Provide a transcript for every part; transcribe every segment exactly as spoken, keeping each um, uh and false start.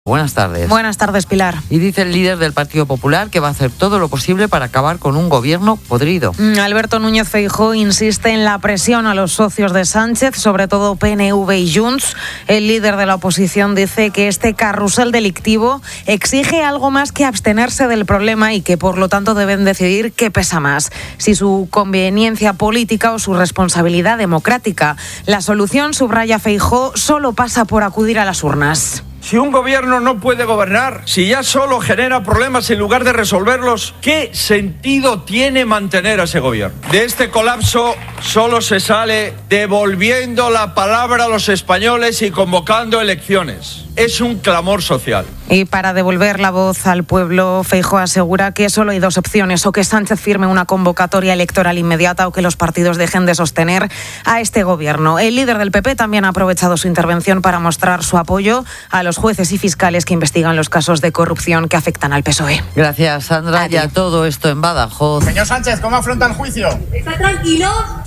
Buenas tardes. Buenas tardes, Pilar. Y dice el líder del Partido Popular que va a hacer todo lo posible para acabar con un gobierno podrido. Alberto Núñez Feijóo insiste en la presión a los socios de Sánchez, sobre todo P N V y Junts. El líder de la oposición dice que este carrusel delictivo exige algo más que abstenerse del problema y que por lo tanto deben decidir qué pesa más, si su conveniencia política o su responsabilidad democrática. La solución, subraya Feijóo, solo pasa por acudir a las urnas. Si un gobierno no puede gobernar, si ya solo genera problemas en lugar de resolverlos, ¿qué sentido tiene mantener a ese gobierno? De este colapso solo se sale devolviendo la palabra a los españoles y convocando elecciones. Es un clamor social. Y para devolver la voz al pueblo, Feijóo asegura que solo hay dos opciones: o que Sánchez firme una convocatoria electoral inmediata o que los partidos dejen de sostener a este gobierno. El líder del P P también ha aprovechado su intervención para mostrar su apoyo a los jueces y fiscales que investigan los casos de corrupción que afectan al P S O E. Gracias, Sandra. Ya todo esto en Badajoz. Señor Sánchez, ¿cómo afronta el juicio? ¿Está tranquilo?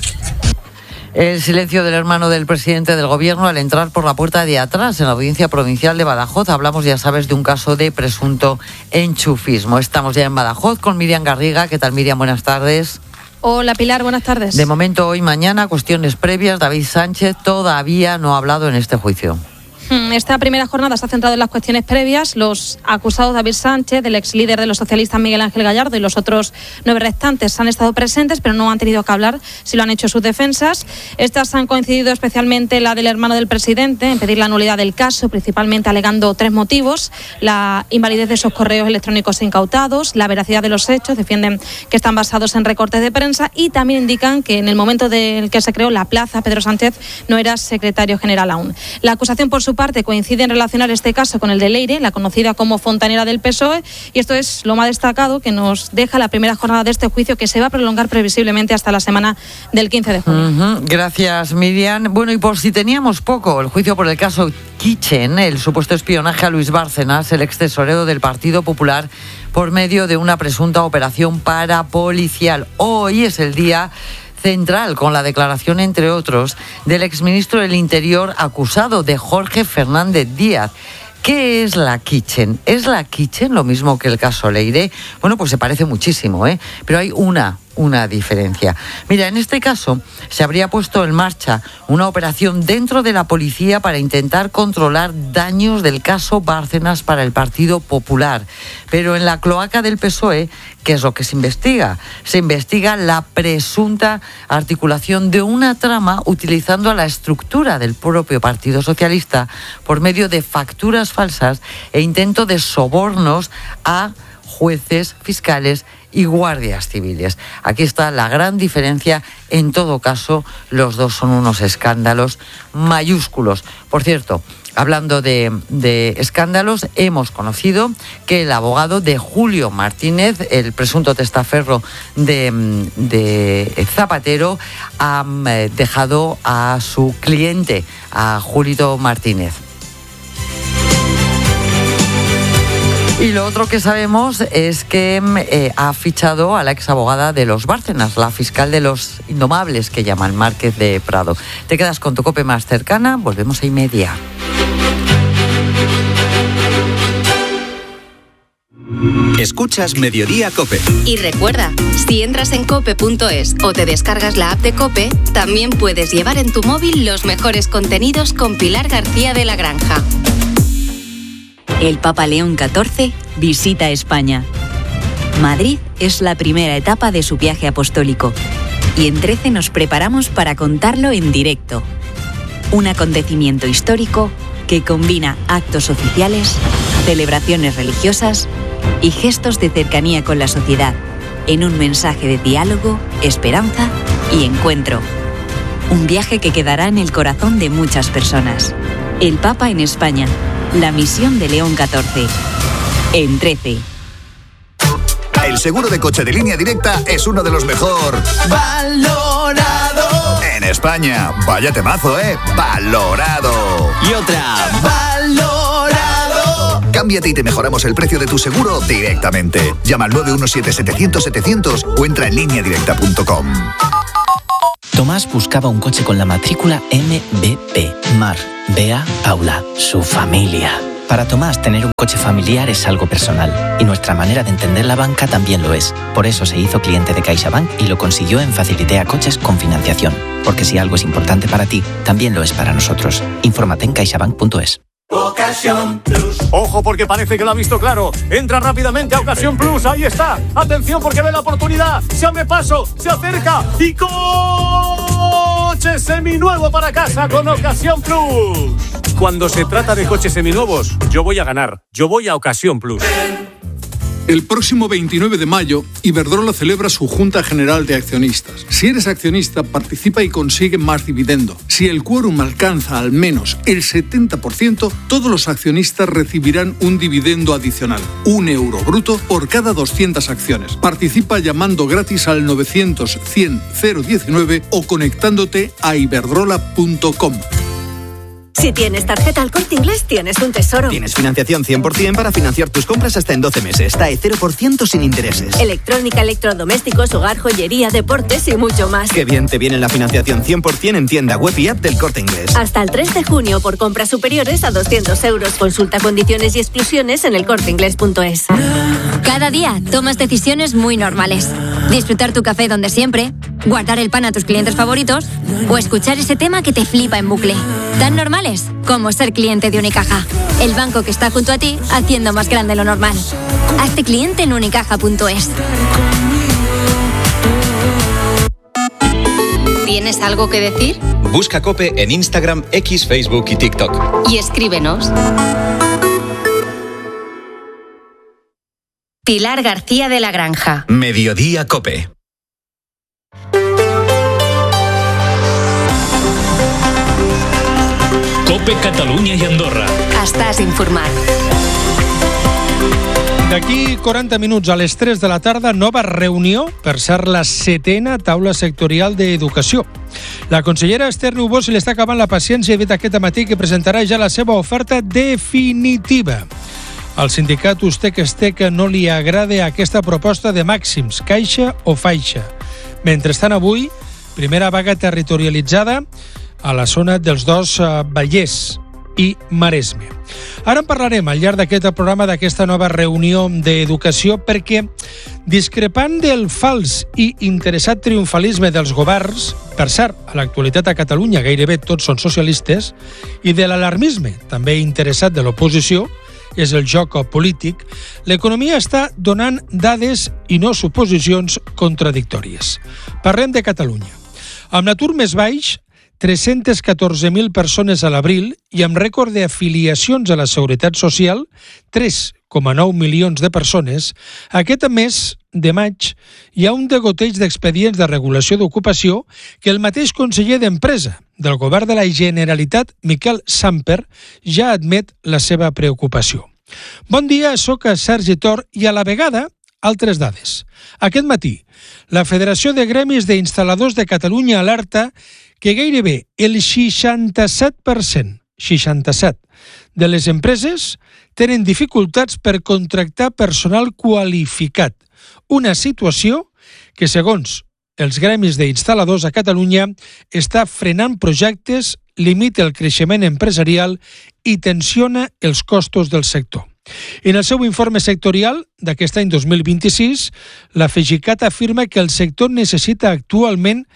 El silencio del hermano del presidente del gobierno al entrar por la puerta de atrás en la audiencia provincial de Badajoz. Hablamos, ya sabes, de un caso de presunto enchufismo. Estamos ya en Badajoz con Miriam Garriga. ¿Qué tal, Miriam? Buenas tardes. Hola, Pilar. Buenas tardes. De momento, hoy, mañana, cuestiones previas. David Sánchez todavía no ha hablado en este juicio. Esta primera jornada se ha centrado en las cuestiones previas. Los acusados David Sánchez, del ex líder de los socialistas Miguel Ángel Gallardo, y los otros nueve restantes han estado presentes, pero no han tenido que hablar si lo han hecho sus defensas. Estas han coincidido especialmente la del hermano del presidente en pedir la nulidad del caso, principalmente alegando tres motivos: la invalidez de esos correos electrónicos incautados, la veracidad de los hechos, defienden que están basados en recortes de prensa, y también indican que en el momento en que se creó la plaza, Pedro Sánchez no era secretario general aún. La acusación, por su parte, coincide en relacionar este caso con el de Leire, la conocida como fontanera del P S O E, y esto es lo más destacado que nos deja la primera jornada de este juicio, que se va a prolongar previsiblemente hasta la semana del quince de junio. Uh-huh. Gracias, Miriam. Bueno, y por si teníamos poco, el juicio por el caso Kitchen, el supuesto espionaje a Luis Bárcenas, el ex tesorero del Partido Popular, por medio de una presunta operación parapolicial. Hoy es el día central, con la declaración, entre otros, del exministro del Interior acusado, de Jorge Fernández Díaz. ¿Qué es la Kitchen? ¿Es la Kitchen lo mismo que el caso Leire? Bueno, pues se parece muchísimo, ¿eh? Pero hay una, una diferencia. Mira, en este caso se habría puesto en marcha una operación dentro de la policía para intentar controlar daños del caso Bárcenas para el Partido Popular. Pero en la cloaca del P S O E, ¿qué es lo que se investiga? Se investiga la presunta articulación de una trama utilizando a la estructura del propio Partido Socialista por medio de facturas falsas e intento de sobornos a jueces, fiscales y guardias civiles. Aquí está la gran diferencia. En todo caso, los dos son unos escándalos mayúsculos. Por cierto, hablando de, de escándalos, hemos conocido que el abogado de Julio Martínez, el presunto testaferro de, de Zapatero, ha dejado a su cliente, a Julito Martínez. Y lo otro que sabemos es que eh, ha fichado a la exabogada de los Bárcenas, la fiscal de los Indomables, que llaman Márquez de Prado. Te quedas con tu COPE más cercana, volvemos a y media. Escuchas Mediodía COPE. Y recuerda, si entras en cope punto es o te descargas la app de COPE, también puedes llevar en tu móvil los mejores contenidos con Pilar García de la Granja. El Papa León catorce visita España. Madrid es la primera etapa de su viaje apostólico y en trece nos preparamos para contarlo en directo. Un acontecimiento histórico que combina actos oficiales, celebraciones religiosas y gestos de cercanía con la sociedad, en un mensaje de diálogo, esperanza y encuentro. Un viaje que quedará en el corazón de muchas personas. El Papa en España. La misión de León catorce. En trece. El seguro de coche de Línea Directa es uno de los mejor valorado en España. Vaya temazo, ¿eh? Valorado. Y otra, valorado. Cámbiate y te mejoramos el precio de tu seguro directamente. Llama al nueve uno siete, setecientos, setecientos o entra en línea directa punto com. Tomás buscaba un coche con la matrícula M B P. Mar, Bea, Paula, su familia. Para Tomás, tener un coche familiar es algo personal y nuestra manera de entender la banca también lo es. Por eso se hizo cliente de CaixaBank y lo consiguió en Facilitea Coches con financiación. Porque si algo es importante para ti, también lo es para nosotros. Infórmate en caixabank punto es. Ocasión Plus. Ojo, porque parece que lo ha visto claro. Entra rápidamente a Ocasión Plus. Ahí está. Atención, porque ve la oportunidad. Se abre paso, se acerca y coche seminuevo para casa con Ocasión Plus. Cuando se trata de coches seminuevos, yo voy a ganar. Yo voy a Ocasión Plus. El próximo veintinueve de mayo, Iberdrola celebra su Junta General de Accionistas. Si eres accionista, participa y consigue más dividendo. Si el quórum alcanza al menos el setenta por ciento, todos los accionistas recibirán un dividendo adicional, un euro bruto por cada doscientas acciones. Participa llamando gratis al novecientos cien cero diecinueve o conectándote a iberdrola punto com. Si tienes tarjeta Al Corte Inglés, tienes un tesoro. Tienes financiación cien por ciento para financiar tus compras hasta en doce meses. T A E cero por ciento sin intereses. Electrónica, electrodomésticos, hogar, joyería, deportes y mucho más. Qué bien te viene la financiación cien por ciento en tienda web y app del Corte Inglés. Hasta el tres de junio por compras superiores a doscientos euros. Consulta condiciones y exclusiones en el corte inglés punto es. Cada día tomas decisiones muy normales. Disfrutar tu café donde siempre, guardar el pan a tus clientes favoritos o escuchar ese tema que te flipa en bucle. Tan normales como ser cliente de Unicaja, el banco que está junto a ti haciendo más grande lo normal. Hazte cliente en unicaja punto es. ¿Tienes algo que decir? Busca COPE en Instagram, X, Facebook y TikTok. Y escríbenos. Pilar García de la Granja. Mediodía COPE. COPE Catalunya i Andorra. Estàs informat. D'aquí quaranta minuts a les tres de la tarda, nova reunió per ser la setena taula sectorial d'educació. La consellera Esther Niubó se li està acabant la paciència i ha dit aquest matí que presentarà ja la seva oferta definitiva. Al sindicat Ustec-Estec no li agrada aquesta proposta de màxims, caixa o faixa. Mentrestant, avui, primera vaga territorialitzada a la zona dels dos Vallès i Maresme. Ara en parlarem al llarg d'aquest programa d'aquesta nova reunió d'educació perquè, discrepant del fals i interessat triomfalisme dels governs, per cert, a l'actualitat a Catalunya gairebé tots són socialistes, i de l'alarmisme, també interessat de l'oposició, és el joc polític, l'economia està donant dades i no suposicions contradictòries. Parlem de Catalunya. Amb l'atur més baix, tres-centes catorze mil persones a l'abril i amb rècord d'afiliacions a la Seguretat Social, tres coma nou milions de persones, aquest mes de maig hi ha un degoteig d'expedients de regulació d'ocupació que el mateix conseller d'Empresa del govern de la Generalitat, Miquel Samper, ja admet la seva preocupació. Bon dia, soc Sergi Tor i a la vegada altres dades. Aquest matí, la Federació de Gremis d'Instal·ladors de Catalunya alerta que gairebé el seixanta-set per cent, seixanta-set, de les empreses tenen dificultats per contractar personal qualificat. Una situació que, segons els gremis d'instal·ladors a Catalunya, està frenant projectes, limita el creixement empresarial i tensiona els costos del sector. En el seu informe sectorial d'aquest any dos mil vint-i-sis, la FEGICAT afirma que el sector necessita actualment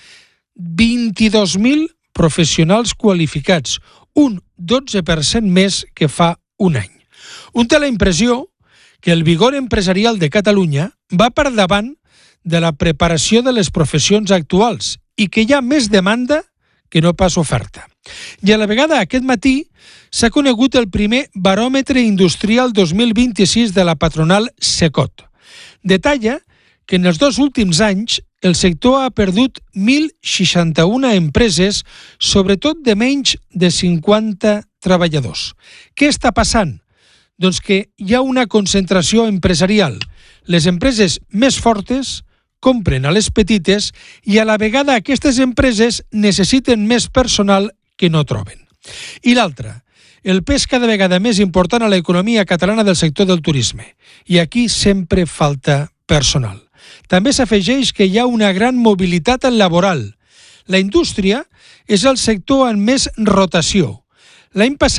vint-i-dos mil professionals qualificats, un dotze per cent més que fa un any. Un té la impressió que el vigor empresarial de Catalunya va per davant de la preparació de les professions actuals i que hi ha més demanda que no pas oferta. I a la vegada aquest matí s'ha conegut el primer baròmetre industrial dos mil vint-i-sis de la patronal Secot. Detalla que en els dos últims anys el sector ha perdut mil seixanta-una empreses, sobretot de menys de cinquanta treballadors. Què està passant? Doncs que hi ha una concentració empresarial. Les empreses més fortes compren a les petites i a la vegada aquestes empreses necessiten més personal que no troben. I l'altra, el pes cada vegada més important a l'economia catalana del sector del turisme. I aquí sempre falta personal. També s'afegeix que hi ha una gran mobilitat laboral. La indústria és el sector amb més rotació. L'any passat,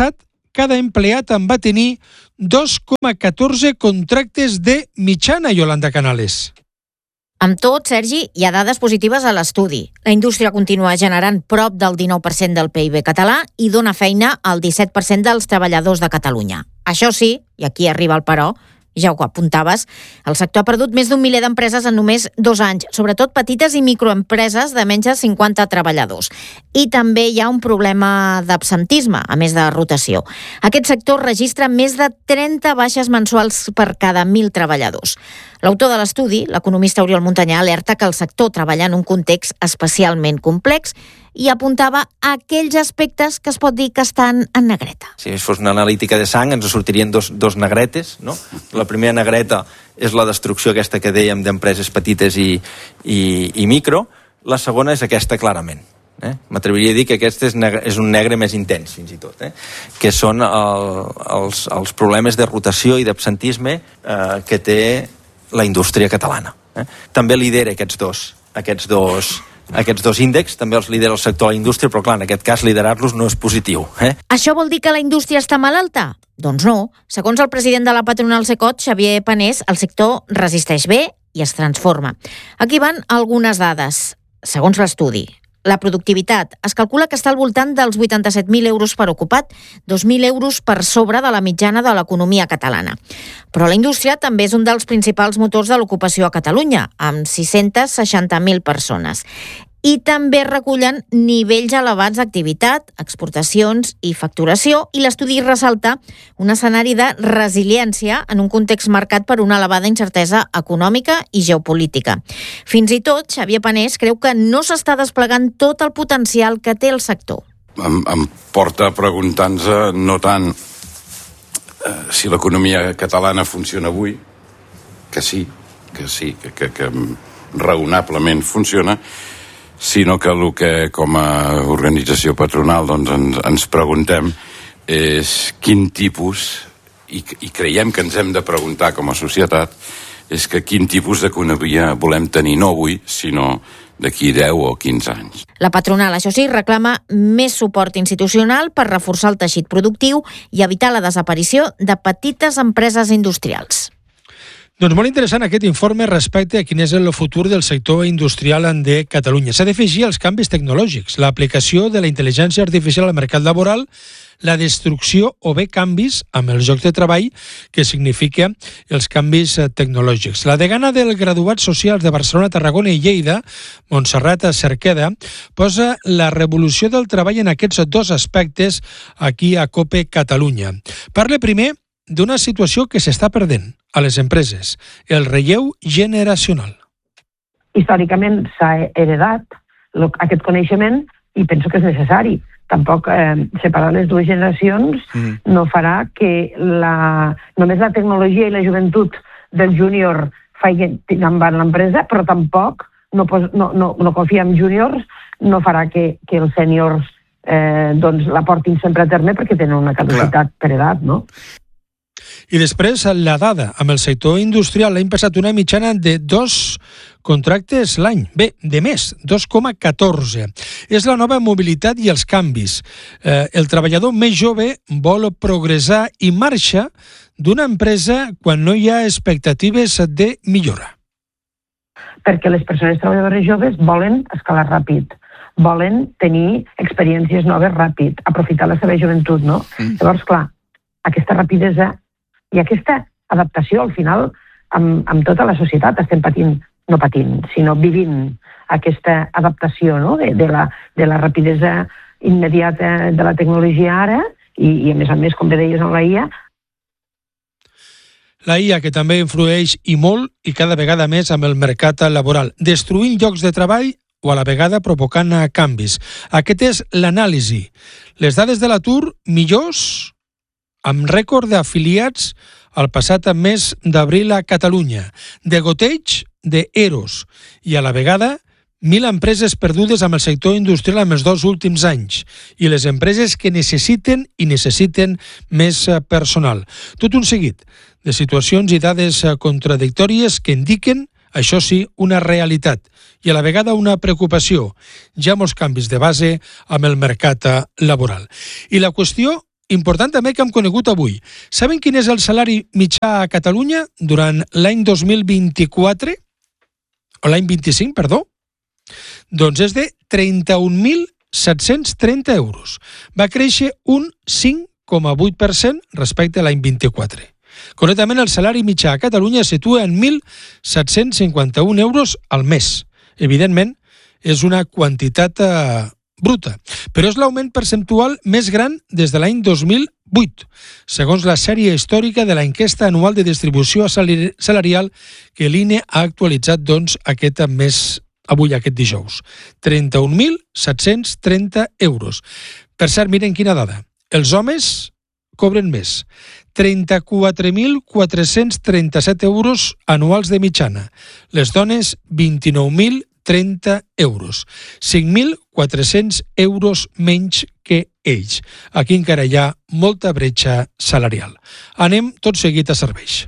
cada empleat en va tenir dos coma catorze contractes de mitjana, Yolanda Canales. Amb tot, Sergi, hi ha dades positives a l'estudi. La indústria continua generant prop del dinou per cent del P I B català i dona feina al disset per cent dels treballadors de Catalunya. Això sí, i aquí arriba el però, ja ho apuntaves, el sector ha perdut més d'un miler d'empreses en només dos anys, sobretot petites i microempreses de menys de cinquanta treballadors. I també hi ha un problema d'absentisme, a més de rotació. Aquest sector registra més de trenta baixes mensuals per cada mil treballadors. L'autor de l'estudi, l'economista Oriol Montanyà, alerta que el sector treballa en un context especialment complex i apuntava a aquells aspectes que es pot dir que estan en negreta. Si fos una analítica de sang ens sortirien dos, dos negretes, no? La primera negreta és la destrucció aquesta que dèiem d'empreses petites i, i, i micro, la segona és aquesta clarament. Eh? M'atreviria a dir que aquest és, negre, és un negre més intens, fins i tot, eh? Que són el, els, els problemes de rotació i d'absentisme eh, que té la indústria catalana. Eh? També lidera aquests dos, aquests dos, aquests dos índexs, també els lidera el sector de la indústria, però clar, en aquest cas liderar-los no és positiu. Eh? Això vol dir que la indústria està malalta? Doncs no. Segons el president de la patronal Secot, Xavier Panés, el sector resisteix bé i es transforma. Aquí van algunes dades. Segons l'estudi, la productivitat es calcula que està al voltant dels vuitanta-set mil euros per ocupat, dos mil euros per sobre de la mitjana de l'economia catalana. Però la indústria també és un dels principals motors de l'ocupació a Catalunya, amb sis-centes seixanta mil persones. I també recullen nivells elevats d'activitat, exportacions i facturació, i l'estudi ressalta un escenari de resiliència en un context marcat per una elevada incertesa econòmica i geopolítica. Fins i tot, Xavier Panés creu que no s'està desplegant tot el potencial que té el sector. Em, em porta preguntant-se no tant eh, si l'economia catalana funciona avui, que sí, que sí, que, que, que raonablement funciona, sinó que el que com a organització patronal doncs, ens, ens preguntem és quin tipus, i, i creiem que ens hem de preguntar com a societat, és que quin tipus d'economia volem tenir no avui, sinó d'aquí deu o quinze anys. La patronal, això sí, reclama més suport institucional per reforçar el teixit productiu i evitar la desaparició de petites empreses industrials. Doncs molt interessant aquest informe respecte a quin és el futur del sector industrial de Catalunya. S'ha d'afegir els canvis tecnològics, l'aplicació de la intel·ligència artificial al mercat laboral, la destrucció o bé canvis amb els llocs de treball que significa els canvis tecnològics. La degana del Graduats Socials de Barcelona, Tarragona i Lleida, Montserrat Cerqueda, posa la revolució del treball en aquests dos aspectes aquí a COPE Catalunya. Parla primer d'una situació que s'està perdent a les empreses, el relleu generacional. Històricament s'ha heredat aquest coneixement i penso que és necessari. Tampoc eh, separar les dues generacions mm. no farà que la, només la tecnologia i la joventut del júnior facin endavant l'empresa, però tampoc no, no, no, no confiar en júniors no farà que, que els sèniors eh, doncs, la portin sempre a terme perquè tenen una capacitat per edat, no? I després la dada. Amb el sector industrial l'any passat una mitjana de dos contractes l'any. Bé, de més, dos coma catorze. És la nova mobilitat i els canvis. Eh, el treballador més jove vol progressar i marxa d'una empresa quan no hi ha expectatives de millora. Perquè les persones treballadores joves volen escalar ràpid, volen tenir experiències noves ràpid, aprofitar la seva joventut, no? Mm. Llavors, clar, aquesta rapidesa i aquesta adaptació, al final, amb, amb tota la societat estem patint, no patint, sinó vivint aquesta adaptació, no? de, de, la, de la rapidesa immediata de la tecnologia ara i, i a més a més, com bé deies, amb la I A. La I A que també influeix i molt i cada vegada més amb el mercat laboral, destruint llocs de treball o a la vegada provocant canvis. Aquest és l'anàlisi. Les dades de l'atur millors amb rècord d'afiliats el passat mes d'abril a Catalunya, de goteig de EROs i a la vegada mil empreses perdudes amb el sector industrial en els dos últims anys i les empreses que necessiten i necessiten més personal. Tot un seguit de situacions i dades contradictòries que indiquen, això sí, una realitat i a la vegada una preocupació. Ja molts canvis de base amb el mercat laboral. I la qüestió important també que hem conegut avui. Saben quin és el salari mitjà a Catalunya durant l'any dos mil vint-i-quatre? O l'any vint-i-cinc, perdó? Doncs és de trenta-un mil set-cents trenta euros. Va créixer un cinc coma vuit per cent respecte a l'any vint-i-quatre. Concretament, el salari mitjà a Catalunya es situa en mil set-cents cinquanta-un euros al mes. Evidentment, és una quantitat eh, bruta, però és l'augment percentual més gran des de l'any dos mil vuit, segons la sèrie històrica de l'enquesta anual de distribució salarial que l'I N E ha actualitzat doncs, aquest mes, avui, aquest dijous. trenta-un mil set-cents trenta euros. Per cert, miren quina dada. Els homes cobren més, trenta-quatre mil quatre-cents trenta-set euros anuals de mitjana. Les dones, vint-i-nou mil trenta euros. cinc mil quatre-cents euros menys que ells. Aquí encara hi ha molta bretxa salarial. Anem tot seguit a serveis.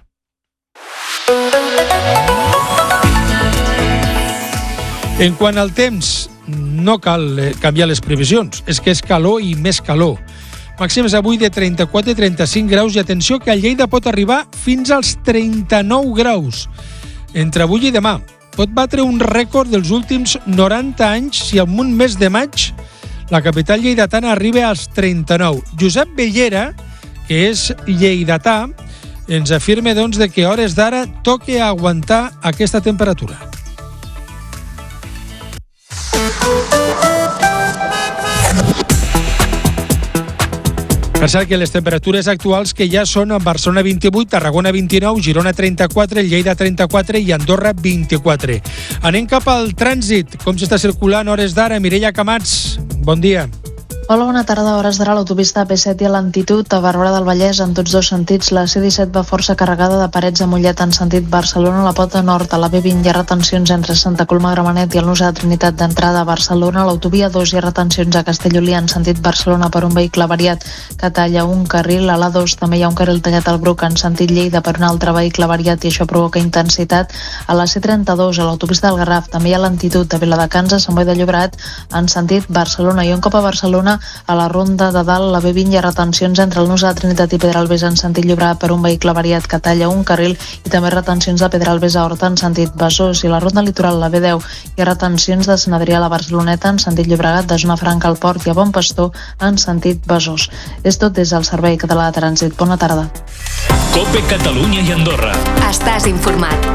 En quant al temps, no cal canviar les previsions. És que és calor i més calor. Màxims avui de trenta-quatre a trenta-cinc graus i atenció que a Lleida pot arribar fins als trenta-nou graus. Entre avui i demà pot batre un rècord dels últims noranta anys si en un mes de maig la capital lleidatana arriba als trenta-nou. Josep Bellera, que és lleidatà, ens afirma doncs, de que a hores d'ara toca aguantar aquesta temperatura. Per cert que les temperatures actuals que ja són a Barcelona vint-i-vuit, Tarragona vint-i-nou, Girona trenta-quatre, Lleida trenta-quatre i Andorra vint-i-quatre. Anem cap al trànsit. Com s'està circulant a hores d'ara? Mireia Camats, bon dia. Hola, bona tarda. A hores d'ara l'autopista P set i a l'Altitud a Barberà del Vallès en tots dos sentits. La C disset va força carregada de Parets a Mollet en sentit Barcelona. A la Pota Nord, a la B vint hi ha retencions entre Santa Coloma, Gramenet i el Nus de Trinitat d'entrada a Barcelona. A l'autovia dos hi ha retencions a Castellolí en sentit Barcelona per un vehicle variat que talla un carril. A l'A dos també hi ha un carril tallat al Bruc en sentit Lleida per un altre vehicle variat i això provoca intensitat. A la C trenta-dos, a l'autopista del Garraf, també hi ha l'Altitud a Viladecans a Sant Boi de Llobregat en sentit Barcelona. I un cop a Barcelona, a la Ronda de Dalt, la B vint hi ha retencions entre el Nus de Trinitat i Pedralbes en sentit Llobregat per un vehicle variat que talla un carril i també retencions de Pedralbes a Horta en sentit Besòs. I a la Ronda Litoral, la B deu, hi ha retencions de Sant Adrià a la Barceloneta en sentit Llobregat, de Zona Franca al Port i a Bon Pastor en sentit Besòs. És tot des del Servei Català de Trànsit. Bona tarda. COPE Catalunya i Andorra. Estàs informat.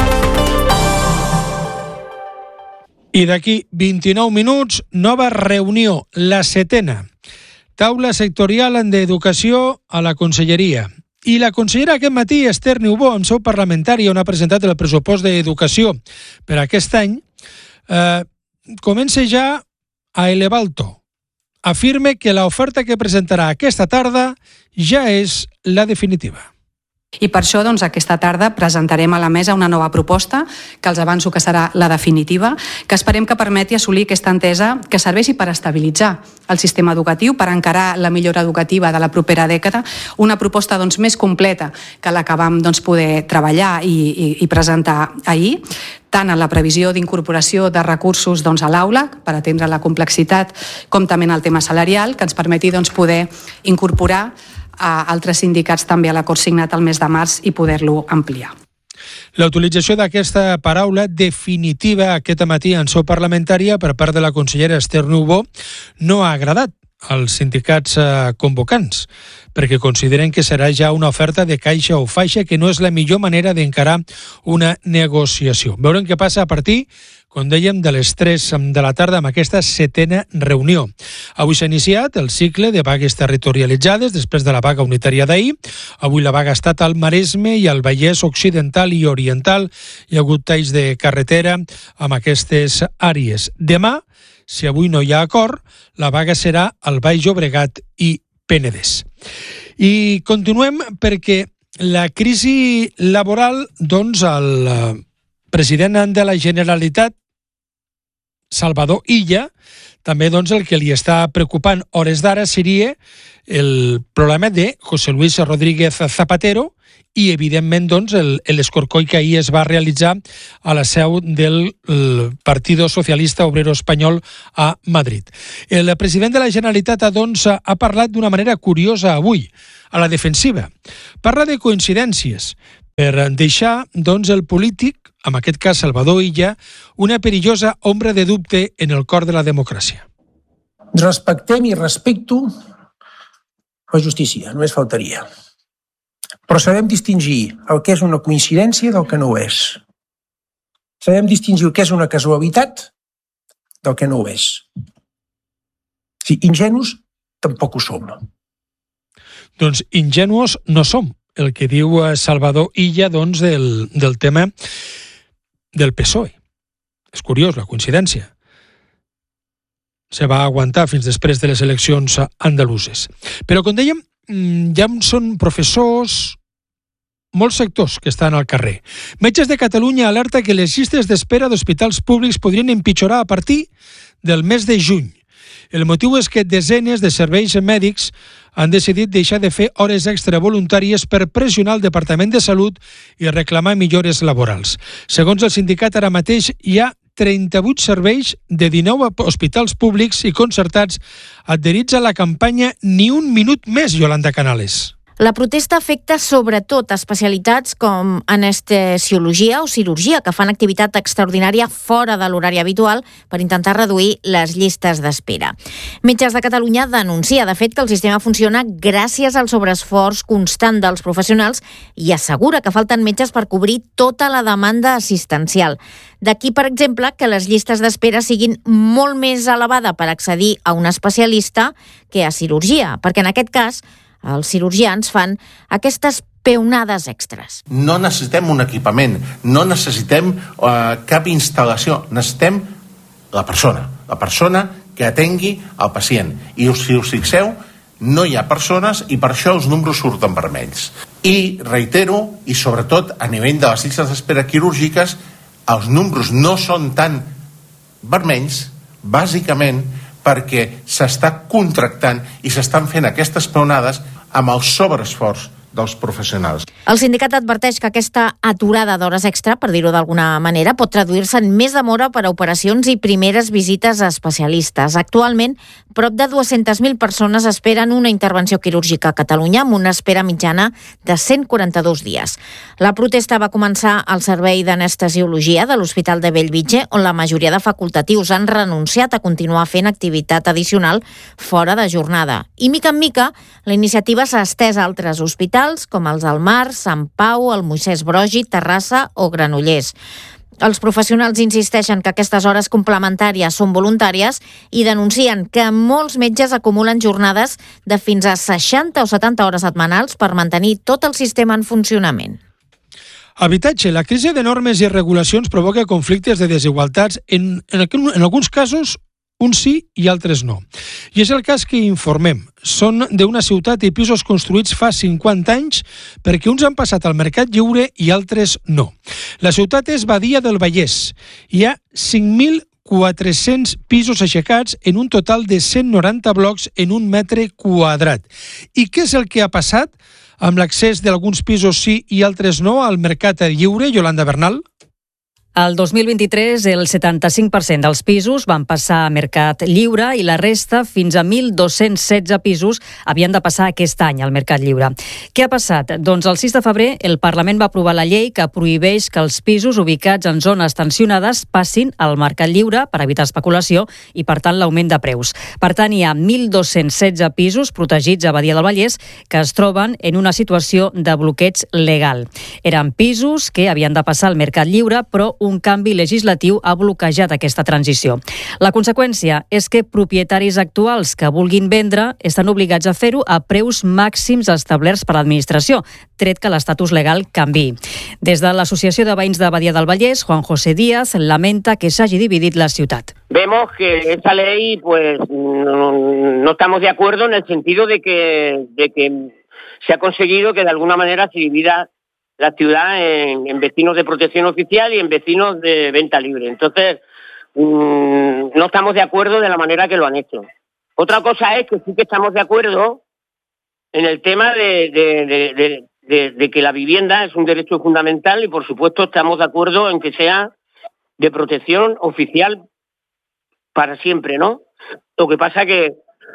I d'aquí vint-i-nou minuts, nova reunió, la setena. Taula sectorial d'educació a la Conselleria. I la consellera aquest matí, Esther Niubó, en seu parlamentària, on ha presentat el pressupost d'educació per aquest any, eh, comença ja a elevar el to. Afirma que l'oferta que presentarà aquesta tarda ja és la definitiva. I per això, doncs, aquesta tarda presentarem a la mesa una nova proposta, que els avanço que serà la definitiva, que esperem que permeti assolir aquesta entesa que serveixi per estabilitzar el sistema educatiu, per encarar la millora educativa de la propera dècada, una proposta doncs, més completa que la que vam doncs, poder treballar i, i, i presentar ahir, tant en la previsió d'incorporació de recursos doncs, a l'aula, per atendre la complexitat, com també en el tema salarial, que ens permeti doncs, poder incorporar a altres sindicats també a l'acord signat el mes de març i poder-lo ampliar. La utilització d'aquesta paraula definitiva aquest matí en seu parlamentària per part de la consellera Esther Niubó no ha agradat als sindicats convocants, perquè consideren que serà ja una oferta de caixa o faixa que no és la millor manera d'encarar una negociació. Veurem què passa a partir, com dèiem, de les tres de la tarda amb aquesta setena reunió. Avui s'ha iniciat el cicle de vagues territorialitzades després de la vaga unitària d'ahir. Avui la vaga ha estat al Maresme i al Vallès Occidental i Oriental. Hi ha hagut talls de carretera amb aquestes àrees. Demà, si avui no hi ha acord, la vaga serà al Baix Llobregat i Penedès. I continuem perquè la crisi laboral, doncs, el president de la Generalitat, Salvador Illa, també doncs, el que li està preocupant hores d'ara seria el problema de José Luis Rodríguez Zapatero i, evidentment, doncs, el, l'escorcoll que ahir es va realitzar a la seu del Partido Socialista Obrero Espanyol a Madrid. El president de la Generalitat, doncs, ha parlat d'una manera curiosa avui, a la defensiva. Parla de coincidències per deixar, doncs, el polític, en aquest cas Salvador Illa, una perillosa ombra de dubte en el cor de la democràcia. Respectem i respecto la justícia, només faltaria. Però sabem distingir el que és una coincidència del que no ho és. Sabem distingir el que és una casualitat del que no ho és. Sí, ingenus tampoc ho som. Doncs ingenuos no som, el que diu Salvador Illa, doncs, del, del tema del P S O E. És curiós, la coincidència. Se va aguantar fins després de les eleccions andaluses. Però, com dèiem, ja són professors, molts sectors que estan al carrer. Metges de Catalunya alerta que les llistes d'espera d'hospitals públics podrien empitjorar a partir del mes de juny. El motiu és que desenes de serveis mèdics han decidit deixar de fer hores extra voluntàries per pressionar el Departament de Salut i reclamar millores laborals. Segons el sindicat, ara mateix hi ha trenta-vuit serveis de dinou hospitals públics i concertats adherits a la campanya Ni un minut més, Yolanda Canales. La protesta afecta sobretot especialitats com anestesiologia o cirurgia, que fan activitat extraordinària fora de l'horari habitual per intentar reduir les llistes d'espera. Metges de Catalunya denuncia, de fet, que el sistema funciona gràcies al sobreesforç constant dels professionals i assegura que falten metges per cobrir tota la demanda assistencial. D'aquí, per exemple, que les llistes d'espera siguin molt més elevades per accedir a un especialista que a cirurgia, perquè en aquest cas els cirurgians fan aquestes peonades extres. No necessitem un equipament, no necessitem uh, cap instal·lació, necessitem la persona, la persona que atengui el pacient. I si us fixeu, no hi ha persones i per això els números surten vermells. I reitero, i sobretot a nivell de les llistes d'espera quirúrgiques, els números no són tan vermells, bàsicament perquè s'està contractant i s'estan fent aquestes peonades amb el sobreesforç dels professionals. El sindicat adverteix que aquesta aturada d'hores extra, per dir-ho d'alguna manera, pot traduir-se en més demora per a operacions i primeres visites a especialistes. Actualment, prop de dues-centes mil persones esperen una intervenció quirúrgica a Catalunya amb una espera mitjana de cent quaranta-dos dies. La protesta va començar al servei d'anestesiologia de l'Hospital de Bellvitge, on la majoria de facultatius han renunciat a continuar fent activitat addicional fora de jornada. I, mica en mica, la iniciativa s'ha estès a altres hospitals, com els del Mar, Sant Pau, el Moisès Broggi, Terrassa o Granollers. Els professionals insisteixen que aquestes hores complementàries són voluntàries i denuncien que molts metges acumulen jornades de fins a seixanta o setanta hores setmanals per mantenir tot el sistema en funcionament. Habitatge. La crisi de normes i regulacions provoca conflictes de desigualtats. En, en, en alguns casos, uns sí i altres no. I és el cas que informem. Són d'una ciutat i pisos construïts fa cinquanta anys perquè uns han passat al mercat lliure i altres no. La ciutat és Badia del Vallès. Hi ha cinc mil quatre-cents pisos aixecats en un total de cent noranta blocs en un metre quadrat. I què és el que ha passat amb l'accés d'alguns pisos sí i altres no al mercat lliure, Yolanda Bernal? El dos mil vint-i-tres, el setanta-cinc per cent dels pisos van passar a mercat lliure i la resta, fins a mil dos-cents setze pisos, havien de passar aquest any al mercat lliure. Què ha passat? Doncs el sis de febrer el Parlament va aprovar la llei que prohibeix que els pisos ubicats en zones tensionades passin al mercat lliure per evitar especulació i, per tant, l'augment de preus. Per tant, hi ha mil dos-cents setze pisos protegits a Badia del Vallès que es troben en una situació de bloqueig legal. Eren pisos que havien de passar al mercat lliure, però un canvi legislatiu ha bloquejat aquesta transició. La conseqüència és que propietaris actuals que vulguin vendre estan obligats a fer-ho a preus màxims establerts per l'administració, tret que l'estatus legal canviï. Des de l'Associació de Veïns de Badia del Vallès, Juan José Díaz lamenta que s'hagi dividit la ciutat. Vemos que esta ley, pues, no, no estamos de acuerdo en el sentido de que, de que se ha conseguido que de alguna manera se divida la ciudad en, en vecinos de protección oficial y en vecinos de venta libre. Entonces, mmm, no estamos de acuerdo de la manera que lo han hecho. Otra cosa es que sí que estamos de acuerdo en el tema de, de, de, de, de, de que la vivienda es un derecho fundamental y, por supuesto, estamos de acuerdo en que sea de protección oficial para siempre, ¿no? Lo que pasa que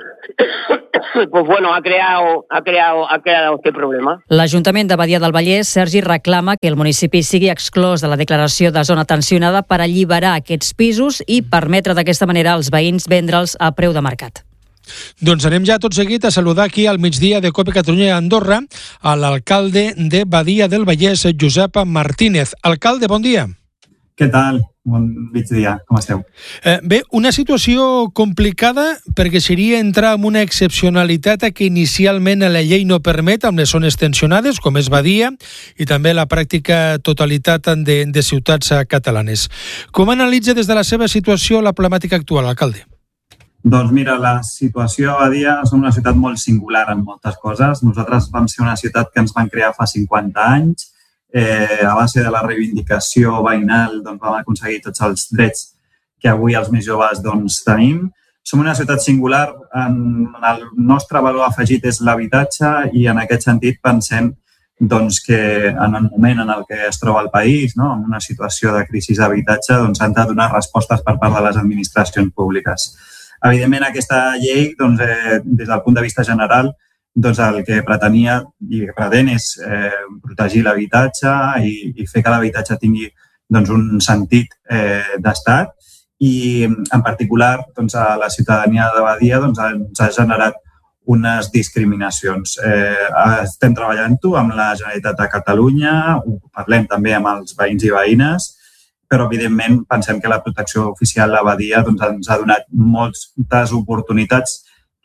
pues bueno, ha creado, ha creado, ha creado este problema. L'Ajuntament de Badia del Vallès, Sergi, reclama que el municipi sigui exclòs de la declaració de zona tensionada per alliberar aquests pisos i permetre d'aquesta manera als veïns vendre'ls a preu de mercat. Doncs anem ja tot seguit a saludar aquí al migdia de COPE Catalunya i Andorra a l'alcalde de Badia del Vallès, Josep Martínez. Alcalde, bon dia. Què tal? Bon migdia, com esteu? Eh, bé, una situació complicada perquè seria entrar en una excepcionalitat que inicialment la llei no permet amb les zones tensionades, com és Badia, i també la pràctica totalitat de, de ciutats catalanes. Com analitza des de la seva situació la problemàtica actual, alcalde? Doncs mira, la situació a Badia som una ciutat molt singular en moltes coses. Nosaltres vam ser una ciutat que ens van crear fa cinquanta anys. Eh, a base de la reivindicació veïnal doncs, vam aconseguir tots els drets que avui els més joves doncs, tenim. Som una ciutat singular, en el nostre valor afegit és l'habitatge i en aquest sentit pensem doncs, que en el moment en el que es troba el país, no, en una situació de crisi d'habitatge, doncs, han de donar respostes per part de les administracions públiques. Evidentment, aquesta llei, doncs, eh, des del punt de vista general, doncs el que pretenia i que pretén és eh, protegir l'habitatge i, i fer que l'habitatge tingui doncs, un sentit eh, d'estat i en particular doncs, a la ciutadania de Badia doncs, ens ha generat unes discriminacions. Eh, estem treballant-ho amb la Generalitat de Catalunya, ho parlem també amb els veïns i veïnes, però evidentment pensem que la protecció oficial a Badia doncs, ens ha donat moltes oportunitats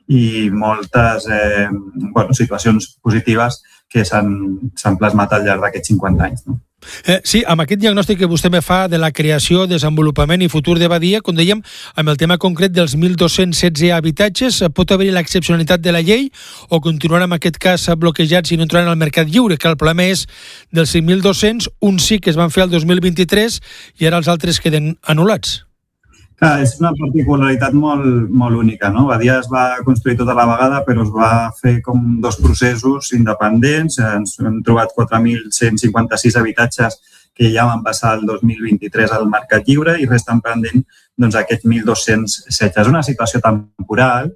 i moltes eh, bueno, situacions positives que s'han plasmat al llarg d'aquests cinquanta anys. No? Eh, sí, amb aquest diagnòstic que vostè me fa de la creació, desenvolupament i futur de Badia, com dèiem, amb el tema concret dels mil dos-cents setze habitatges, pot haver-hi l'excepcionalitat de la llei o continuaran en aquest cas bloquejats i no entraran al mercat lliure, que el problema és dels cinc mil dos-cents, uns sí que es van fer el dos mil vint-i-tres i ara els altres queden anul·lats. Clar, és una particularitat molt, molt única, no? Badia es va construir tota la vegada, però es va fer com dos processos independents. Ens hem trobat quatre mil cent cinquanta-sis habitatges que ja van passar el dos mil vint-i-tres al mercat lliure i resten pendent doncs, aquests mil dos-cents setze. És una situació temporal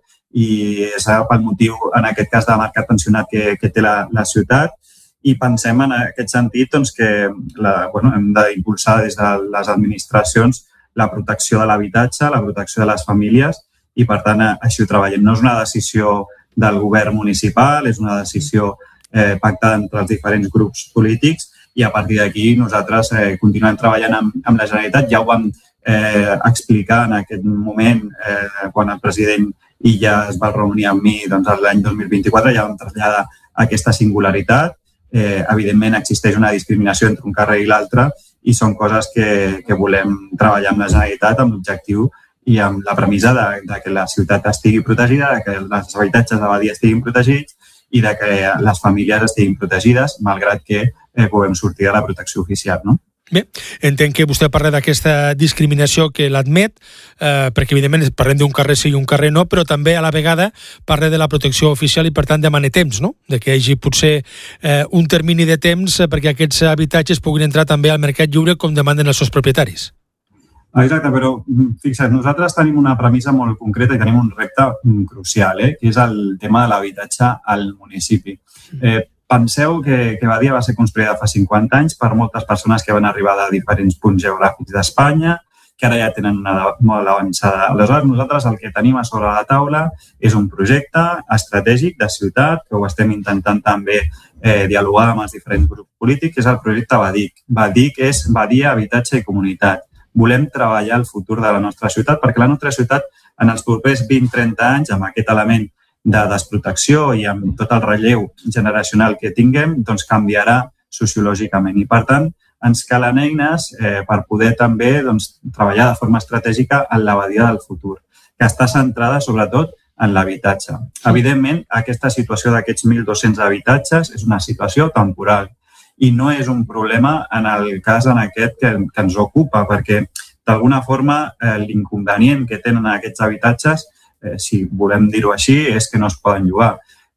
i és pel motiu, en aquest cas, de mercat tensionat que, que té la, la ciutat. I pensem en aquest sentit doncs, que la, bueno, hem d'impulsar des de les administracions la protecció de l'habitatge, la protecció de les famílies i, per tant, així ho treballem. No és una decisió del govern municipal, és una decisió eh, pactada entre els diferents grups polítics i a partir d'aquí nosaltres eh, continuem treballant amb, amb la Generalitat. Ja ho vam eh, explicar en aquest moment eh, quan el president Illa es va reunir amb mi doncs, l'any dos mil vint-i-quatre, ja vam traslladar aquesta singularitat. Eh, evidentment existeix una discriminació entre un carrer i l'altre i són coses que, que volem treballar amb la Generalitat amb l'objectiu i amb la premissa de, de que la ciutat estigui protegida, de que els habitatges de Badia estiguin protegits i de que les famílies estiguin protegides, malgrat que eh, puguem sortir de la protecció oficial, no? Bé, entenc que vostè parla d'aquesta discriminació que l'admet, eh, perquè evidentment parlem d'un carrer sí i un carrer no, però també a la vegada parla de la protecció oficial i per tant demana temps, no? De que hi hagi potser eh, un termini de temps perquè aquests habitatges puguin entrar també al mercat lliure com demanen els seus propietaris. Exacte, però fixa't, nosaltres tenim una premissa molt concreta i tenim un repte crucial, eh, que és el tema de l'habitatge al municipi. Eh, Penseu que, que Badia va ser construïda fa cinquanta anys per moltes persones que van arribar de diferents punts geogràfics d'Espanya, que ara ja tenen una edat molt avançada. Aleshores, nosaltres el que tenim a sobre la taula és un projecte estratègic de ciutat, que ho estem intentant també eh, dialogar amb els diferents grups polítics, que és el projecte BADIC. BADIC és Badia, Habitatge i Comunitat. Volem treballar el futur de la nostra ciutat, perquè la nostra ciutat en els propers vint a trenta anys, amb aquest element de desprotecció i amb tot el relleu generacional que tinguem, doncs canviarà sociològicament. I, per tant, ens calen eines eh, per poder també doncs, treballar de forma estratègica en la Badia del futur, que està centrada sobretot en l'habitatge. Evidentment, aquesta situació d'aquests mil dos-cents habitatges és una situació temporal i no és un problema en el cas en aquest que, que ens ocupa, perquè d'alguna forma eh, l'inconvenient que tenen aquests habitatges, Eh, si volem dir-ho així, és que no es poden llogar.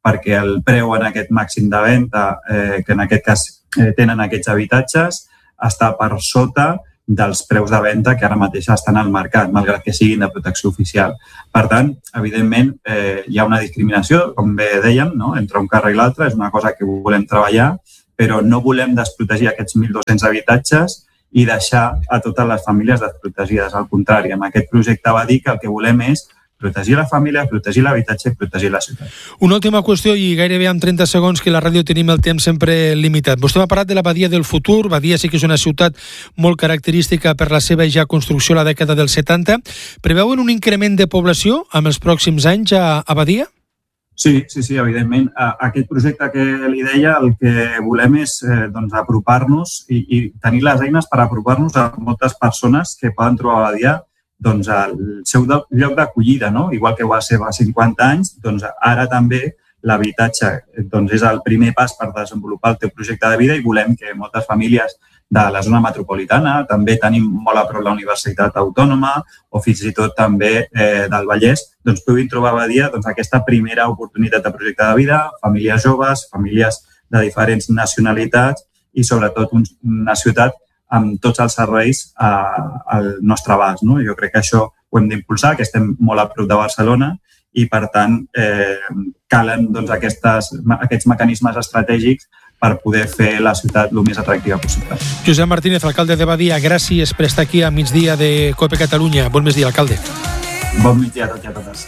perquè el preu en aquest màxim de venda, eh, que en aquest cas eh, tenen aquests habitatges, està per sota dels preus de venda que ara mateix estan al mercat, malgrat que siguin de protecció oficial. Per tant, evidentment, eh, hi ha una discriminació, com bé dèiem, no? Entre un carrer i l'altre, és una cosa que volem treballar, però no volem desprotegir aquests mil dos-cents habitatges i deixar a totes les famílies desprotegides. Al contrari, amb aquest projecte va dir que el que volem és protegir la família, protegir l'habitatge i protegir la ciutat. Una última qüestió, i gairebé en trenta segons, que la ràdio tenim el temps sempre limitat. Vostè m'ha parlat de la Badia del futur. Badia sí que és una ciutat molt característica per la seva ja construcció a la dècada dels setanta. Preveuen un increment de població en els pròxims anys a, a Badia? Sí, sí, sí, evidentment. Aquest projecte que li deia, el que volem és eh, doncs, apropar-nos i, i tenir les eines per apropar-nos a moltes persones que poden trobar a Badia doncs, el seu lloc d'acollida, no? Igual que va ser fa cinquanta anys, doncs ara també l'habitatge doncs, és el primer pas per desenvolupar el teu projecte de vida i volem que moltes famílies de la zona metropolitana, també tenim molt a prop la Universitat Autònoma o fins i tot també eh, del Vallès, doncs puguin trobar a Badia doncs, aquesta primera oportunitat de projecte de vida, famílies joves, famílies de diferents nacionalitats i sobretot una ciutat amb tots els serveis al nostre abast. No? Jo crec que això ho hem d'impulsar, que estem molt a prop de Barcelona i, per tant, eh, calen doncs, aquestes, aquests mecanismes estratègics per poder fer la ciutat el més atractiva possible. Josep Martínez, alcalde de Badia, gràcies per estar aquí a migdia de COPE Catalunya. Bon migdia, alcalde. Bon migdia a tots i a totes.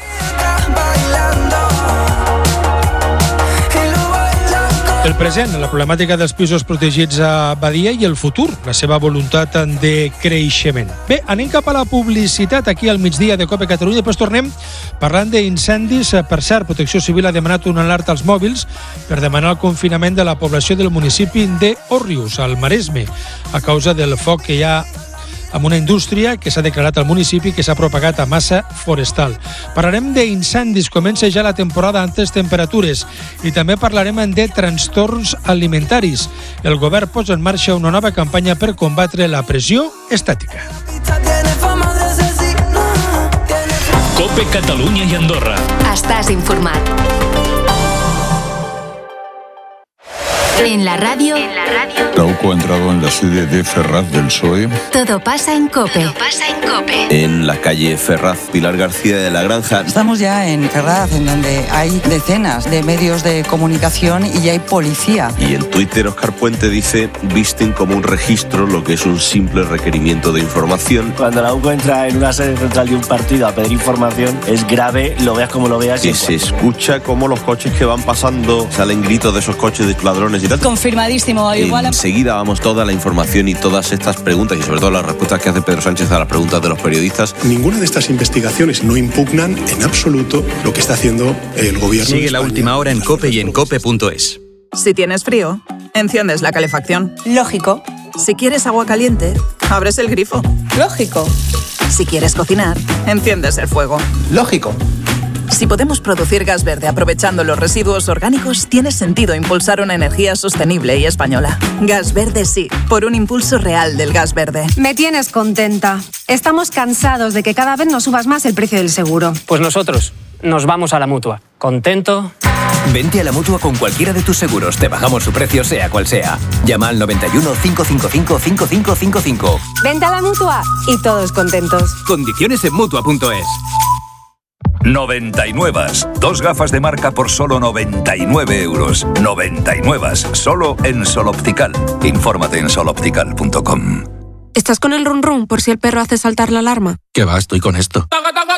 El present, la problemàtica dels pisos protegits a Badia i el futur, la seva voluntat de creixement. Bé, anem cap a la publicitat aquí al migdia de COPE Catalunya, després tornem parlant d'incendis. Per cert, Protecció Civil ha demanat una alerta als mòbils per demanar el confinament de la població del municipi d'Òrrius, al Maresme, a causa del foc que hi ha amb una indústria que s'ha declarat al municipi que s'ha propagat a massa forestal. Parlarem d'incendis, comença ja la temporada amb altes temperatures i també parlarem de trastorns alimentaris. El govern posa en marxa una nova campanya per combatre la pressió estàtica. COPE Catalunya i Andorra. Estàs informat. En la radio. En la radio. Trauco ha entrado en la sede de Ferraz del P S O E. Todo pasa en COPE. Todo pasa en COPE. En la calle Ferraz, Pilar García de la Granja. Estamos ya en Ferraz, en donde hay decenas de medios de comunicación y ya hay policía. Y en Twitter, Óscar Puente dice, visten como un registro lo que es un simple requerimiento de información. Cuando la U C O entra en una sede central de un partido a pedir información, es grave, lo veas como lo veas. Que se escucha como los coches que van pasando, salen gritos de esos coches de ladrones y tal. Confirmadísimo. Igual... Enseguida vamos toda la información y todas estas preguntas y sobre todo las respuestas que hace Pedro Sánchez a las preguntas de los periodistas. Ninguna de estas investigaciones no impugnan en absoluto lo que está haciendo el gobierno. Sigue la última hora en COPE y en cope punto es. Si tienes frío, enciendes la calefacción. Lógico. Si quieres agua caliente, abres el grifo. Lógico. Si quieres cocinar, enciendes el fuego. Lógico. Si podemos producir gas verde aprovechando los residuos orgánicos, tiene sentido impulsar una energía sostenible y española. Gas verde sí, por un impulso real del gas verde. Me tienes contenta. Estamos cansados de que cada vez nos subas más el precio del seguro. Pues nosotros nos vamos a la Mutua. ¿Contento? Vente a la Mutua con cualquiera de tus seguros. Te bajamos su precio sea cual sea. Llama al noventa y uno, cinco cinco cinco, cinco cinco cinco cinco. Vente a la Mutua y todos contentos. Condiciones en Mutua punto es. noventa y nueve. Dos gafas de marca por solo noventa y nueve euros. noventa y nueve. Solo en Sol Optical. Infórmate en sol optical punto com. ¿Estás con el run run por si el perro hace saltar la alarma? ¿Qué va? Estoy con esto.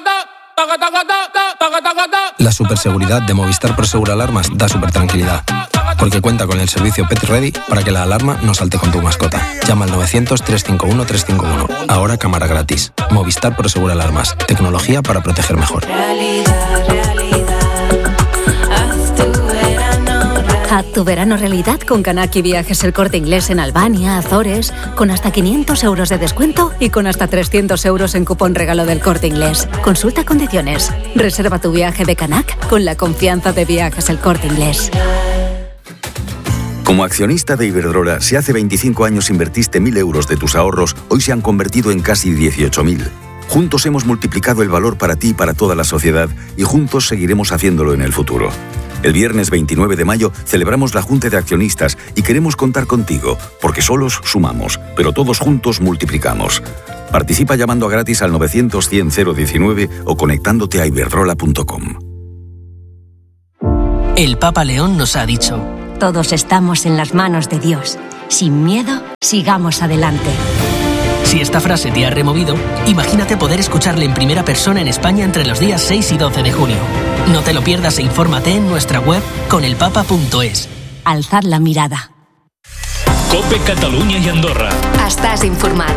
La superseguridad de Movistar Prosegur Alarmas da super tranquilidad. Porque cuenta con el servicio Pet Ready para que la alarma no salte con tu mascota. Llama al novecientos, trescientos cincuenta y uno, trescientos cincuenta y uno. Ahora cámara gratis. Movistar Prosegur Alarmas. Tecnología para proteger mejor. Realidad, realidad. Haz tu verano. Haz tu verano realidad con Canaki Viajes El Corte Inglés en Albania, Azores, con hasta quinientos euros de descuento y con hasta trescientos euros en cupón regalo del Corte Inglés. Consulta condiciones. Reserva tu viaje de Canac con la confianza de Viajes El Corte Inglés. Como accionista de Iberdrola, si hace veinticinco años invertiste mil euros de tus ahorros, hoy se han convertido en casi dieciocho mil. Juntos hemos multiplicado el valor para ti y para toda la sociedad y juntos seguiremos haciéndolo en el futuro. El viernes veintinueve de mayo celebramos la Junta de Accionistas y queremos contar contigo, porque solos sumamos, pero todos juntos multiplicamos. Participa llamando a gratis al novecientos cien cero diecinueve o conectándote a iberdrola punto com. El Papa León nos ha dicho: todos estamos en las manos de Dios. Sin miedo, sigamos adelante. Si esta frase te ha removido, imagínate poder escucharle en primera persona en España entre los días seis y doce de junio. No te lo pierdas e infórmate en nuestra web conelpapa punto es. Alzad la mirada. Cope Catalunya i Andorra. Estàs informat.